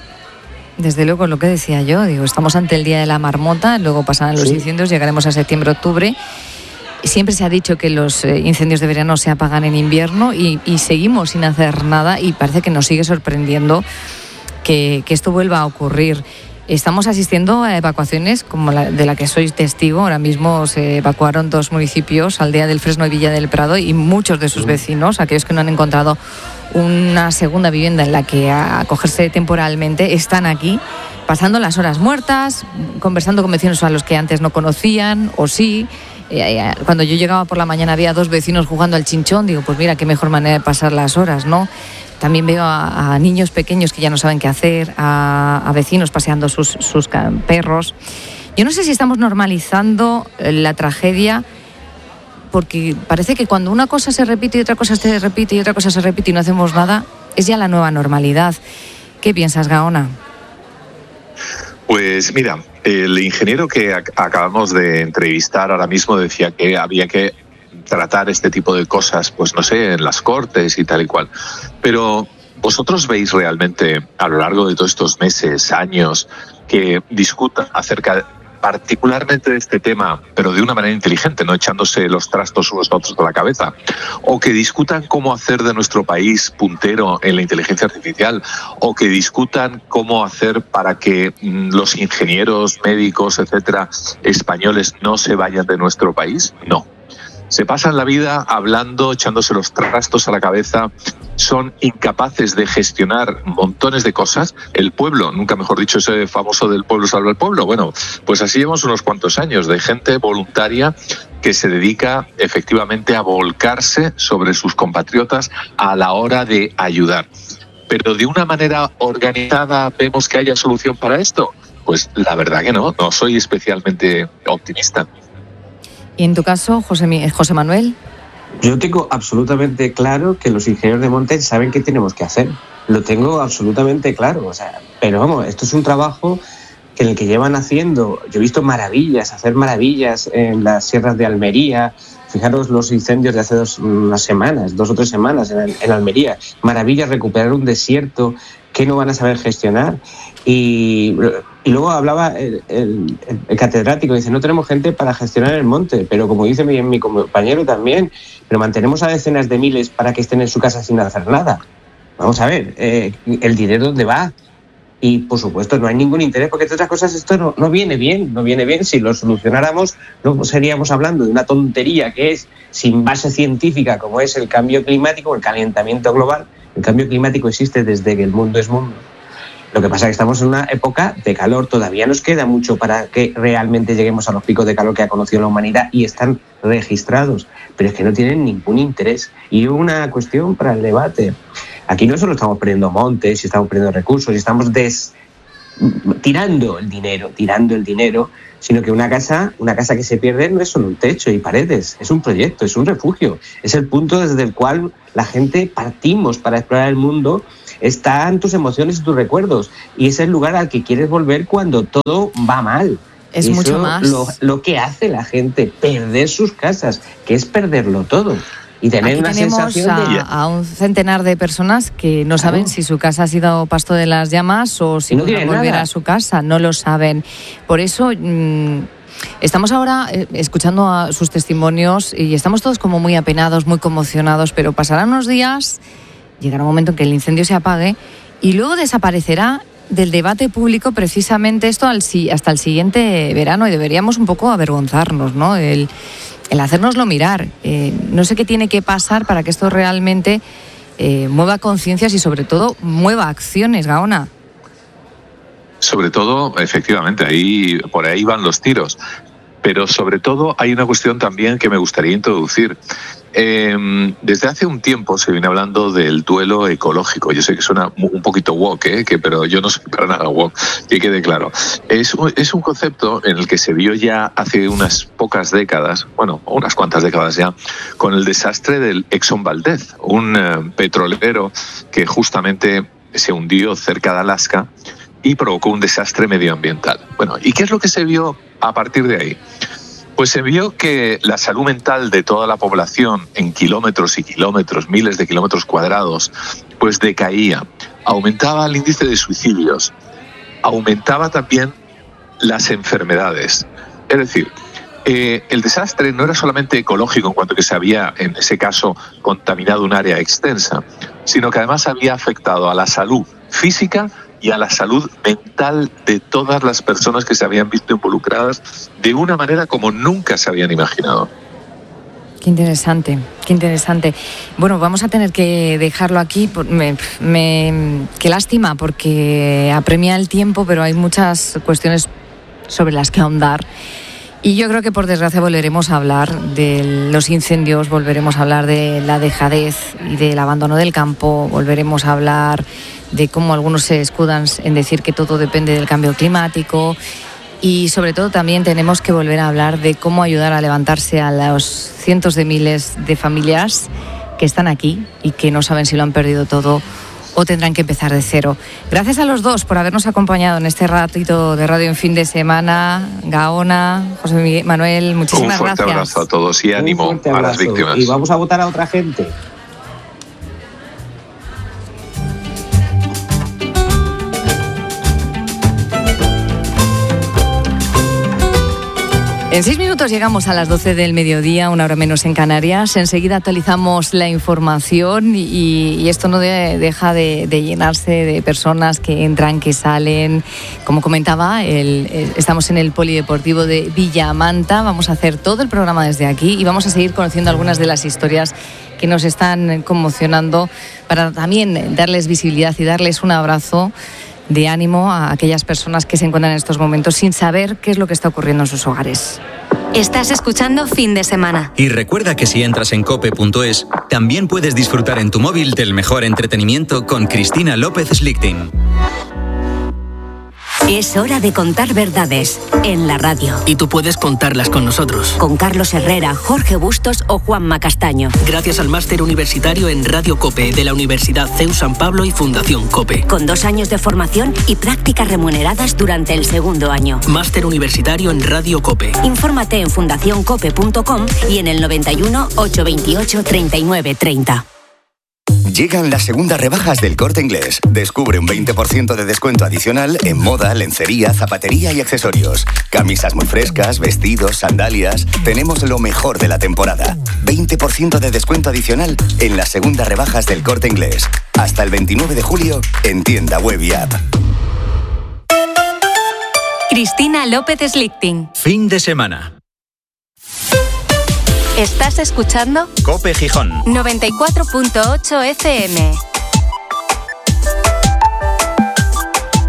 Desde luego, lo que decía yo, estamos ante el Día de la Marmota, luego pasarán los incendios, llegaremos a septiembre, octubre. Siempre se ha dicho que los incendios de verano se apagan en invierno y seguimos sin hacer nada y parece que nos sigue sorprendiendo que esto vuelva a ocurrir. Estamos asistiendo a evacuaciones como de la que soy testigo. Ahora mismo se evacuaron 2 municipios, Aldea del Fresno y Villa del Prado, y muchos de sus vecinos, aquellos que no han encontrado una segunda vivienda en la que acogerse temporalmente, están aquí pasando las horas muertas, conversando con vecinos a los que antes no conocían o sí. Cuando yo llegaba por la mañana había 2 vecinos jugando al chinchón. Digo, pues mira, qué mejor manera de pasar las horas, ¿no? También veo a niños pequeños que ya no saben qué hacer, a vecinos paseando sus perros. Yo no sé si estamos normalizando la tragedia, porque parece que cuando una cosa se repite y otra cosa se repite y otra cosa se repite y no hacemos nada, es ya la nueva normalidad. ¿Qué piensas, Gaona? Pues mira, el ingeniero que acabamos de entrevistar ahora mismo decía que había que tratar este tipo de cosas, pues no sé, en las cortes y tal y cual. Pero ¿vosotros veis realmente a lo largo de todos estos meses, años, que discutan acerca particularmente de este tema, pero de una manera inteligente, no echándose los trastos unos a otros de la cabeza, o que discutan cómo hacer de nuestro país puntero en la inteligencia artificial, o que discutan cómo hacer para que los ingenieros, médicos, etcétera, españoles no se vayan de nuestro país? No. Se pasan la vida hablando, echándose los trastos a la cabeza, son incapaces de gestionar montones de cosas. El pueblo, nunca mejor dicho, ese famoso del pueblo salva el pueblo. Bueno, pues así llevamos unos cuantos años de gente voluntaria que se dedica efectivamente a volcarse sobre sus compatriotas a la hora de ayudar. Pero de una manera organizada, ¿vemos que haya solución para esto? Pues la verdad que no soy especialmente optimista. ¿Y en tu caso, José Manuel? Yo tengo absolutamente claro que los ingenieros de monte saben qué tenemos que hacer. Lo tengo absolutamente claro. Pero vamos, esto es un trabajo en el que llevan haciendo. Yo he visto hacer maravillas en las sierras de Almería. Fijaros los incendios de hace 2 o 3 semanas en Almería. Maravillas, recuperar un desierto que no van a saber gestionar. Y luego hablaba el catedrático, dice, no tenemos gente para gestionar el monte, pero como dice mi compañero también, pero mantenemos a decenas de miles para que estén en su casa sin hacer nada. Vamos a ver, el dinero dónde va. Y por supuesto no hay ningún interés, porque entre otras cosas esto no viene bien. Si lo solucionáramos no seríamos hablando de una tontería que es sin base científica, como es el cambio climático, el calentamiento global. El cambio climático existe desde que el mundo es mundo. Lo que pasa es que estamos en una época de calor, todavía nos queda mucho para que realmente lleguemos a los picos de calor que ha conocido la humanidad y están registrados, pero es que no tienen ningún interés. Y una cuestión para el debate, aquí no solo estamos perdiendo montes, estamos perdiendo recursos, estamos tirando el dinero, sino que una casa que se pierde no es solo un techo y paredes, es un proyecto, es un refugio, es el punto desde el cual la gente partimos para explorar el mundo. Están tus emociones y tus recuerdos, y es el lugar al que quieres volver cuando todo va mal. Es eso mucho más lo que hace la gente, perder sus casas, que es perderlo todo. Y tener Aquí una tenemos sensación a un centenar de personas que no saben si su casa ha sido pasto de las llamas o si no podrán tienen volver nada a su casa, no lo saben. Por eso estamos ahora escuchando a sus testimonios y estamos todos como muy apenados, muy conmocionados, pero pasarán unos días, llegará un momento en que el incendio se apague y luego desaparecerá del debate público precisamente esto hasta el siguiente verano, y deberíamos un poco avergonzarnos, ¿no? El hacérnoslo mirar. No sé qué tiene que pasar para que esto realmente mueva conciencias y sobre todo mueva acciones, Gaona. Sobre todo, efectivamente, por ahí van los tiros. Pero sobre todo hay una cuestión también que me gustaría introducir. Desde hace un tiempo se viene hablando del duelo ecológico. Yo sé que suena un poquito woke, pero yo no soy para nada woke, que quede claro. Es un concepto en el que se vio ya hace unas pocas décadas, bueno, unas cuantas décadas ya, con el desastre del Exxon Valdez, un petrolero que justamente se hundió cerca de Alaska y provocó un desastre medioambiental. Bueno, ¿y qué es lo que se vio a partir de ahí? Pues se vio que la salud mental de toda la población en kilómetros y kilómetros, miles de kilómetros cuadrados, pues decaía. Aumentaba el índice de suicidios, aumentaba también las enfermedades. Es decir, el desastre no era solamente ecológico en cuanto que se había, en ese caso, contaminado un área extensa, sino que además había afectado a la salud física y a la salud mental de todas las personas que se habían visto involucradas de una manera como nunca se habían imaginado. Qué interesante, qué interesante. Bueno, vamos a tener que dejarlo aquí. Qué lástima, porque apremia el tiempo, pero hay muchas cuestiones sobre las que ahondar. Y yo creo que por desgracia volveremos a hablar de los incendios, volveremos a hablar de la dejadez y del abandono del campo, volveremos a hablar de cómo algunos se escudan en decir que todo depende del cambio climático, y sobre todo también tenemos que volver a hablar de cómo ayudar a levantarse a los cientos de miles de familias que están aquí y que no saben si lo han perdido todo o tendrán que empezar de cero. Gracias a los dos por habernos acompañado en este ratito de radio en fin de semana. Gaona, José Miguel, Manuel, muchísimas gracias. Un fuerte abrazo a todos y ánimo a las víctimas. Y vamos a votar a otra gente. En 6 minutos llegamos a las 12 del mediodía, 1 hora menos en Canarias. Enseguida actualizamos la información y esto no deja de llenarse de personas que entran, que salen. Como comentaba, estamos en el Polideportivo de Villamanta. Vamos a hacer todo el programa desde aquí y vamos a seguir conociendo algunas de las historias que nos están conmocionando para también darles visibilidad y darles un abrazo de ánimo a aquellas personas que se encuentran en estos momentos sin saber qué es lo que está ocurriendo en sus hogares. Estás escuchando Fin de Semana. Y recuerda que si entras en cope.es, también puedes disfrutar en tu móvil del mejor entretenimiento con Cristina López Slichting. Es hora de contar verdades en la radio. Y tú puedes contarlas con nosotros. Con Carlos Herrera, Jorge Bustos o Juanma Castaño. Gracias al máster universitario en Radio COPE de la Universidad CEU San Pablo y Fundación COPE. Con 2 años de formación y prácticas remuneradas durante el 2º año. Máster universitario en Radio COPE. Infórmate en fundacioncope.com y en el 91 828 39 30. Llegan las segundas rebajas del Corte Inglés. Descubre un 20% de descuento adicional en moda, lencería, zapatería y accesorios. Camisas muy frescas, vestidos, sandalias. Tenemos lo mejor de la temporada. 20% de descuento adicional en las segundas rebajas del Corte Inglés. Hasta el 29 de julio en tienda web y app. Cristina López Slichting. Fin de semana. ¿Estás escuchando? COPE Gijón. 94.8 FM.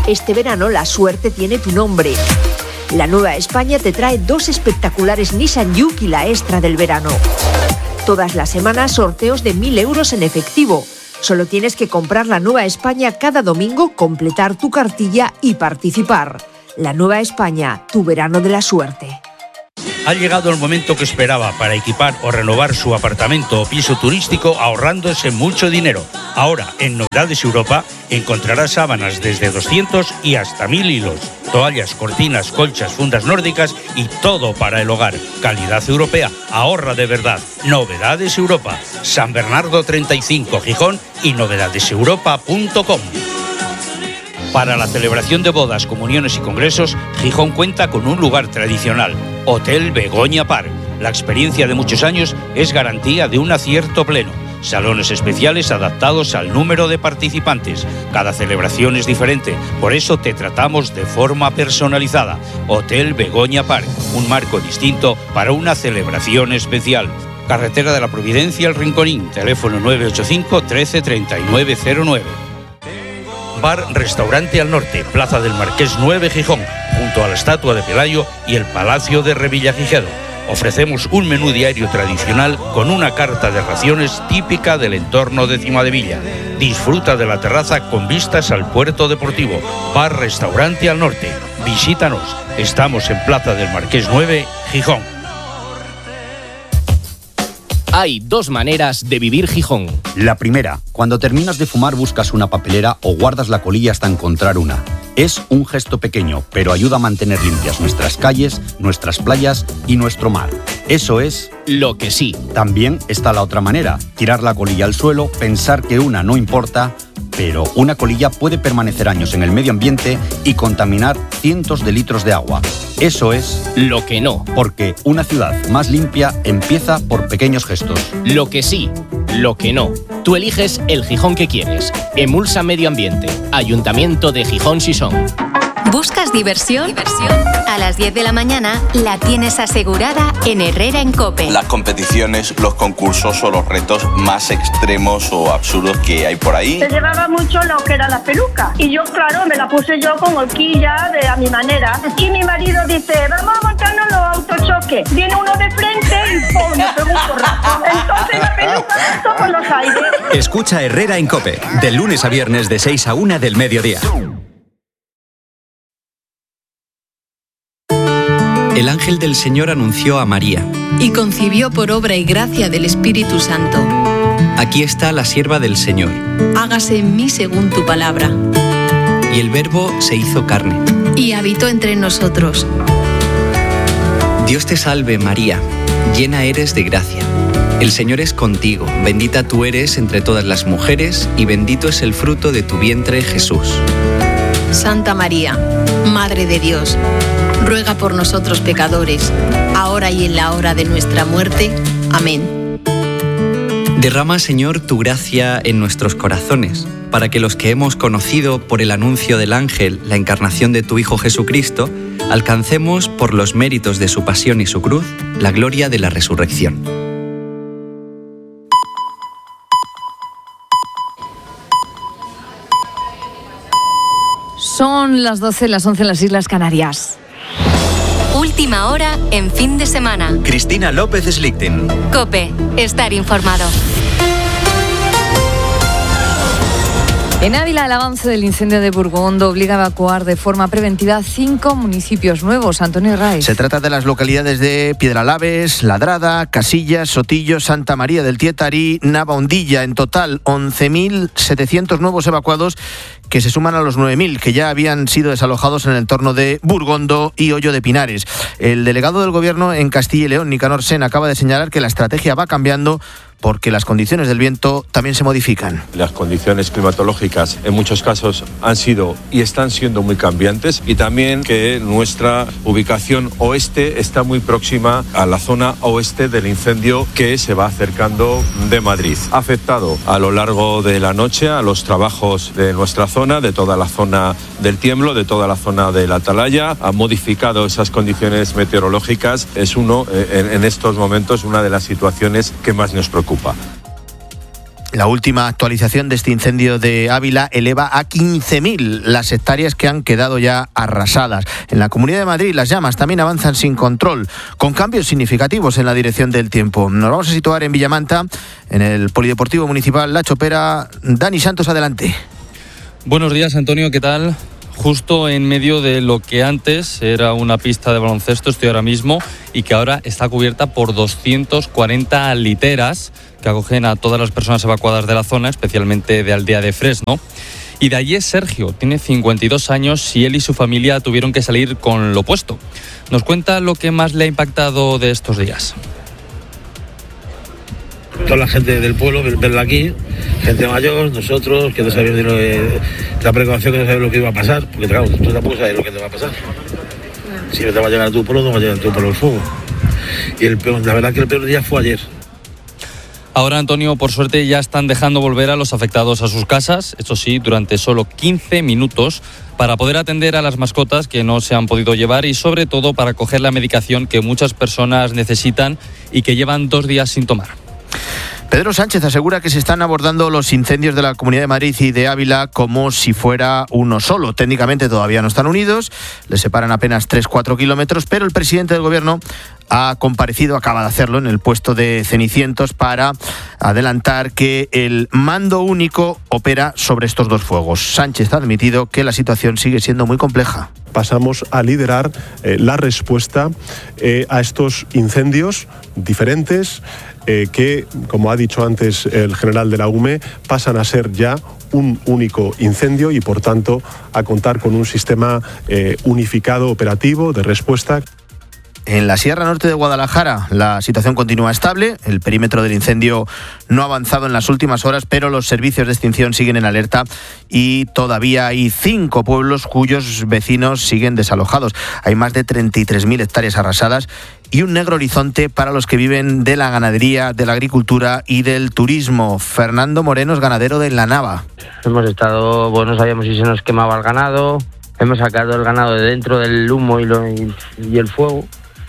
Este verano la suerte tiene tu nombre. La Nueva España te trae 2 espectaculares Nissan Juke y la extra del verano. Todas las semanas sorteos de 1.000 euros en efectivo. Solo tienes que comprar la Nueva España cada domingo, completar tu cartilla y participar. La Nueva España, tu verano de la suerte. Ha llegado el momento que esperaba para equipar o renovar su apartamento o piso turístico ahorrándose mucho dinero. Ahora, en Novedades Europa, encontrarás sábanas desde 200 y hasta 1.000 hilos, toallas, cortinas, colchas, fundas nórdicas y todo para el hogar. Calidad europea, ahorra de verdad. Novedades Europa, San Bernardo 35, Gijón y novedadeseuropa.com. Para la celebración de bodas, comuniones y congresos, Gijón cuenta con un lugar tradicional, Hotel Begoña Park. La experiencia de muchos años es garantía de un acierto pleno. Salones especiales adaptados al número de participantes. Cada celebración es diferente, por eso te tratamos de forma personalizada. Hotel Begoña Park, un marco distinto para una celebración especial. Carretera de la Providencia, El Rinconín, teléfono 985 13 3909. Bar Restaurante al Norte, Plaza del Marqués 9, Gijón, junto a la estatua de Pelayo y el Palacio de Revillagigedo. Ofrecemos un menú diario tradicional con una carta de raciones típica del entorno de Cimadevilla. Disfruta de la terraza con vistas al puerto deportivo. Bar Restaurante al Norte. Visítanos. Estamos en Plaza del Marqués 9, Gijón. Hay 2 maneras de vivir Gijón. La primera, cuando terminas de fumar buscas una papelera o guardas la colilla hasta encontrar una. Es un gesto pequeño, pero ayuda a mantener limpias nuestras calles, nuestras playas y nuestro mar. Eso es lo que sí. También está la otra manera, tirar la colilla al suelo, pensar que una no importa, pero una colilla puede permanecer años en el medio ambiente y contaminar cientos de litros de agua. Eso es lo que no. Porque una ciudad más limpia empieza por pequeños gestos. Lo que sí, lo que no. Tú eliges el Gijón que quieres. Emulsa Medio Ambiente. Ayuntamiento de Gijón Sison. ¿Buscas diversión? A las 10 de la mañana la tienes asegurada en Herrera en COPE. Las competiciones, los concursos o los retos más extremos o absurdos que hay por ahí. Se llevaba mucho lo que era la peluca y yo, claro, me la puse yo con horquilla a mi manera. Y mi marido dice, vamos a montarnos los autochoques. Viene uno de frente y ¡pum! Me pegó un porrazo. Entonces la peluca esto por los aires. Escucha Herrera en COPE, de lunes a viernes de 6 a 1 del mediodía. El ángel del Señor anunció a María. Y concibió por obra y gracia del Espíritu Santo. Aquí está la sierva del Señor. Hágase en mí según tu palabra. Y el Verbo se hizo carne. Y habitó entre nosotros. Dios te salve, María, llena eres de gracia. El Señor es contigo, bendita tú eres entre todas las mujeres, y bendito es el fruto de tu vientre, Jesús. Santa María, Madre de Dios, ruega por nosotros pecadores, ahora y en la hora de nuestra muerte. Amén. Derrama, Señor, tu gracia en nuestros corazones, para que los que hemos conocido por el anuncio del ángel la encarnación de tu Hijo Jesucristo, alcancemos, por los méritos de su pasión y su cruz, la gloria de la resurrección. Son las 12, las 11 en las Islas Canarias. Última hora en fin de semana. Cristina López Slichting. COPE, estar informado. En Ávila, el avance del incendio de Burgondo obliga a evacuar de forma preventiva 5 municipios nuevos. Antonio Raiz. Se trata de las localidades de Piedralaves, Ladrada, Casillas, Sotillo, Santa María del Tietarí, Navahondilla. En total, 11.700 nuevos evacuados que se suman a los 9.000 que ya habían sido desalojados en el entorno de Burgondo y Hoyo de Pinares. El delegado del Gobierno en Castilla y León, Nicanor Sen, acaba de señalar que la estrategia va cambiando porque las condiciones del viento también se modifican. Las condiciones climatológicas en muchos casos han sido y están siendo muy cambiantes, y también que nuestra ubicación oeste está muy próxima a la zona oeste del incendio que se va acercando de Madrid. Ha afectado a lo largo de la noche a los trabajos de nuestra zona, de toda la zona del Tiemblo, de toda la zona de la Atalaya, ha modificado esas condiciones meteorológicas. Es en estos momentos una de las situaciones que más nos preocupa. La última actualización de este incendio de Ávila eleva a 15.000 las hectáreas que han quedado ya arrasadas. En la Comunidad de Madrid las llamas también avanzan sin control, con cambios significativos en la dirección del tiempo. Nos vamos a situar en Villamanta, en el Polideportivo Municipal La Chopera. Dani Santos, adelante. Buenos días, Antonio, ¿qué tal? Justo en medio de lo que antes era una pista de baloncesto, estoy ahora mismo, y que ahora está cubierta por 240 literas que acogen a todas las personas evacuadas de la zona, especialmente de Aldea de Fresno. Y de allí es Sergio, tiene 52 años y él y su familia tuvieron que salir con lo puesto. Nos cuenta lo que más le ha impactado de estos días. Toda la gente del pueblo, verla aquí, gente mayor, nosotros, que no sabíamos la precaución, que no sabíamos lo que iba a pasar, porque claro, tú tampoco sabes lo que te va a pasar. Si no te va a llegar a tu pueblo, no va a llegar a tu pueblo el fuego. Y la verdad que el peor día fue ayer. Ahora, Antonio, por suerte ya están dejando volver a los afectados a sus casas, eso sí, durante solo 15 minutos, para poder atender a las mascotas que no se han podido llevar y sobre todo para coger la medicación que muchas personas necesitan y que llevan 2 días sin tomar. Pedro Sánchez asegura que se están abordando los incendios de la Comunidad de Madrid y de Ávila como si fuera uno solo. Técnicamente todavía no están unidos, les separan apenas 3-4 kilómetros, pero el presidente del Gobierno ha comparecido, acaba de hacerlo, en el puesto de Cenicientos para adelantar que el mando único opera sobre estos dos fuegos. Sánchez ha admitido que la situación sigue siendo muy compleja. Pasamos a liderar la respuesta a estos incendios diferentes que, como ha dicho antes el general de la UME, pasan a ser ya un único incendio y, por tanto, a contar con un sistema unificado operativo de respuesta. En la Sierra Norte de Guadalajara la situación continúa estable, el perímetro del incendio no ha avanzado en las últimas horas, pero los servicios de extinción siguen en alerta y todavía hay 5 pueblos cuyos vecinos siguen desalojados. Hay más de 33.000 hectáreas arrasadas y un negro horizonte para los que viven de la ganadería, de la agricultura y del turismo. Fernando Moreno es ganadero de La Nava. Hemos estado, no sabíamos si se nos quemaba el ganado, hemos sacado el ganado de dentro del humo y el fuego.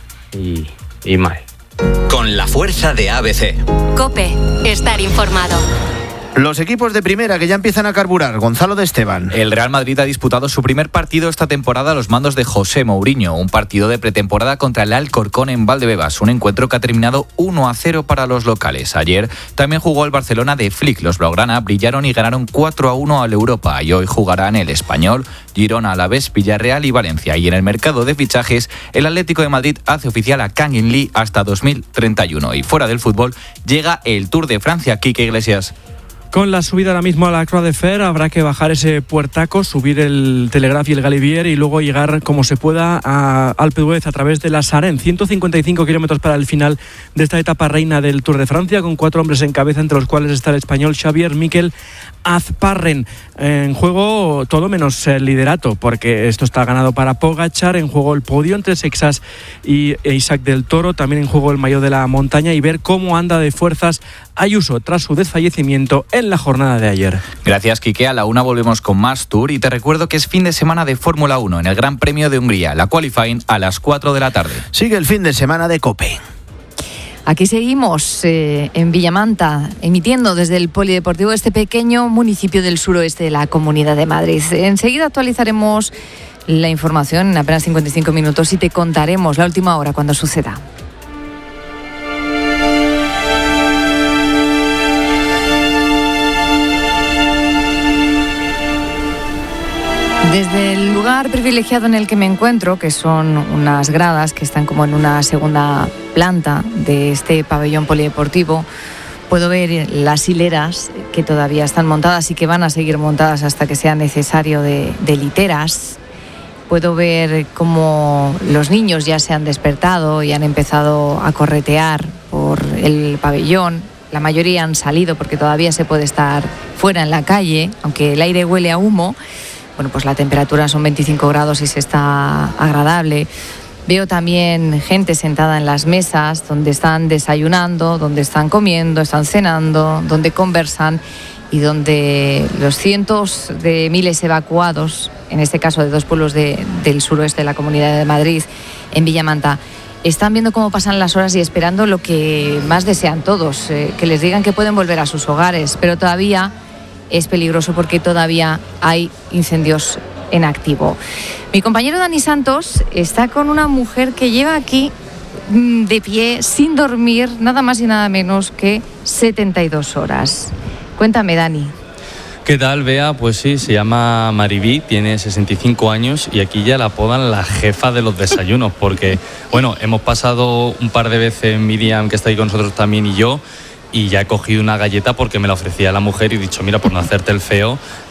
Y mal. Con la fuerza de ABC. COPE, estar informado. Los equipos de primera que ya empiezan a carburar. Gonzalo de Esteban. El Real Madrid ha disputado su primer partido esta temporada a los mandos de José Mourinho, un partido de pretemporada contra el Alcorcón en Valdebebas, un encuentro que ha terminado 1-0 para los locales. Ayer también jugó el Barcelona de Flick. Los blaugrana brillaron y ganaron 4-1 al Europa y hoy jugarán el Español, Girona, Alavés, Villarreal y Valencia. Y en el mercado de fichajes, el Atlético de Madrid hace oficial a Kang In Lee hasta 2031. Y fuera del fútbol llega el Tour de Francia. Quique Iglesias. Con la subida ahora mismo a la Croix de Fer habrá que bajar ese puertaco, subir el Telegraph y el Galibier y luego llegar como se pueda a Alpe d'Huez a través de la Sarenne. 155 kilómetros para el final de esta etapa reina del Tour de Francia, con 4 hombres en cabeza, entre los cuales está el español Xavier Miquel Azparren. En juego todo menos el liderato, porque esto está ganado para Pogačar. En juego el podio entre Sexas y Isaac del Toro. También en juego el maillot de la montaña y ver cómo anda de fuerzas Ayuso tras su desfallecimiento en la jornada de ayer. Gracias, Quique. A la 1 volvemos con más Tour y te recuerdo que es fin de semana de Fórmula 1 en el Gran Premio de Hungría, la qualifying a las 4 de la tarde. Sigue el fin de semana de COPE. Aquí seguimos en Villamanta, emitiendo desde el Polideportivo de este pequeño municipio del suroeste de la Comunidad de Madrid. Enseguida actualizaremos la información en apenas 55 minutos y te contaremos la última hora cuando suceda. Desde el lugar privilegiado en el que me encuentro, que son unas gradas que están como en una segunda planta de este pabellón polideportivo, puedo ver las hileras que todavía están montadas y que van a seguir montadas hasta que sea necesario de literas. Puedo ver cómo los niños ya se han despertado y han empezado a corretear por el pabellón. La mayoría han salido porque todavía se puede estar fuera en la calle, aunque el aire huele a humo. Bueno, pues la temperatura son 25 grados y se está agradable. Veo también gente sentada en las mesas donde están desayunando, donde están comiendo, están cenando, donde conversan y donde los cientos de miles evacuados, en este caso de 2 pueblos del suroeste de la Comunidad de Madrid, en Villamanta, están viendo cómo pasan las horas y esperando lo que más desean todos, que les digan que pueden volver a sus hogares, pero todavía es peligroso porque todavía hay incendios en activo. Mi compañero Dani Santos está con una mujer que lleva aquí de pie, sin dormir, nada más y nada menos que 72 horas. Cuéntame, Dani. ¿Qué tal, Bea? Pues sí, se llama Maribí, tiene 65 años y aquí ya la apodan la jefa de los desayunos porque, bueno, hemos pasado un par de veces Miriam, que está ahí con nosotros también, y yo, y ya he cogido una galleta porque me la ofrecía la mujer y he dicho, mira, por no hacerte el feo,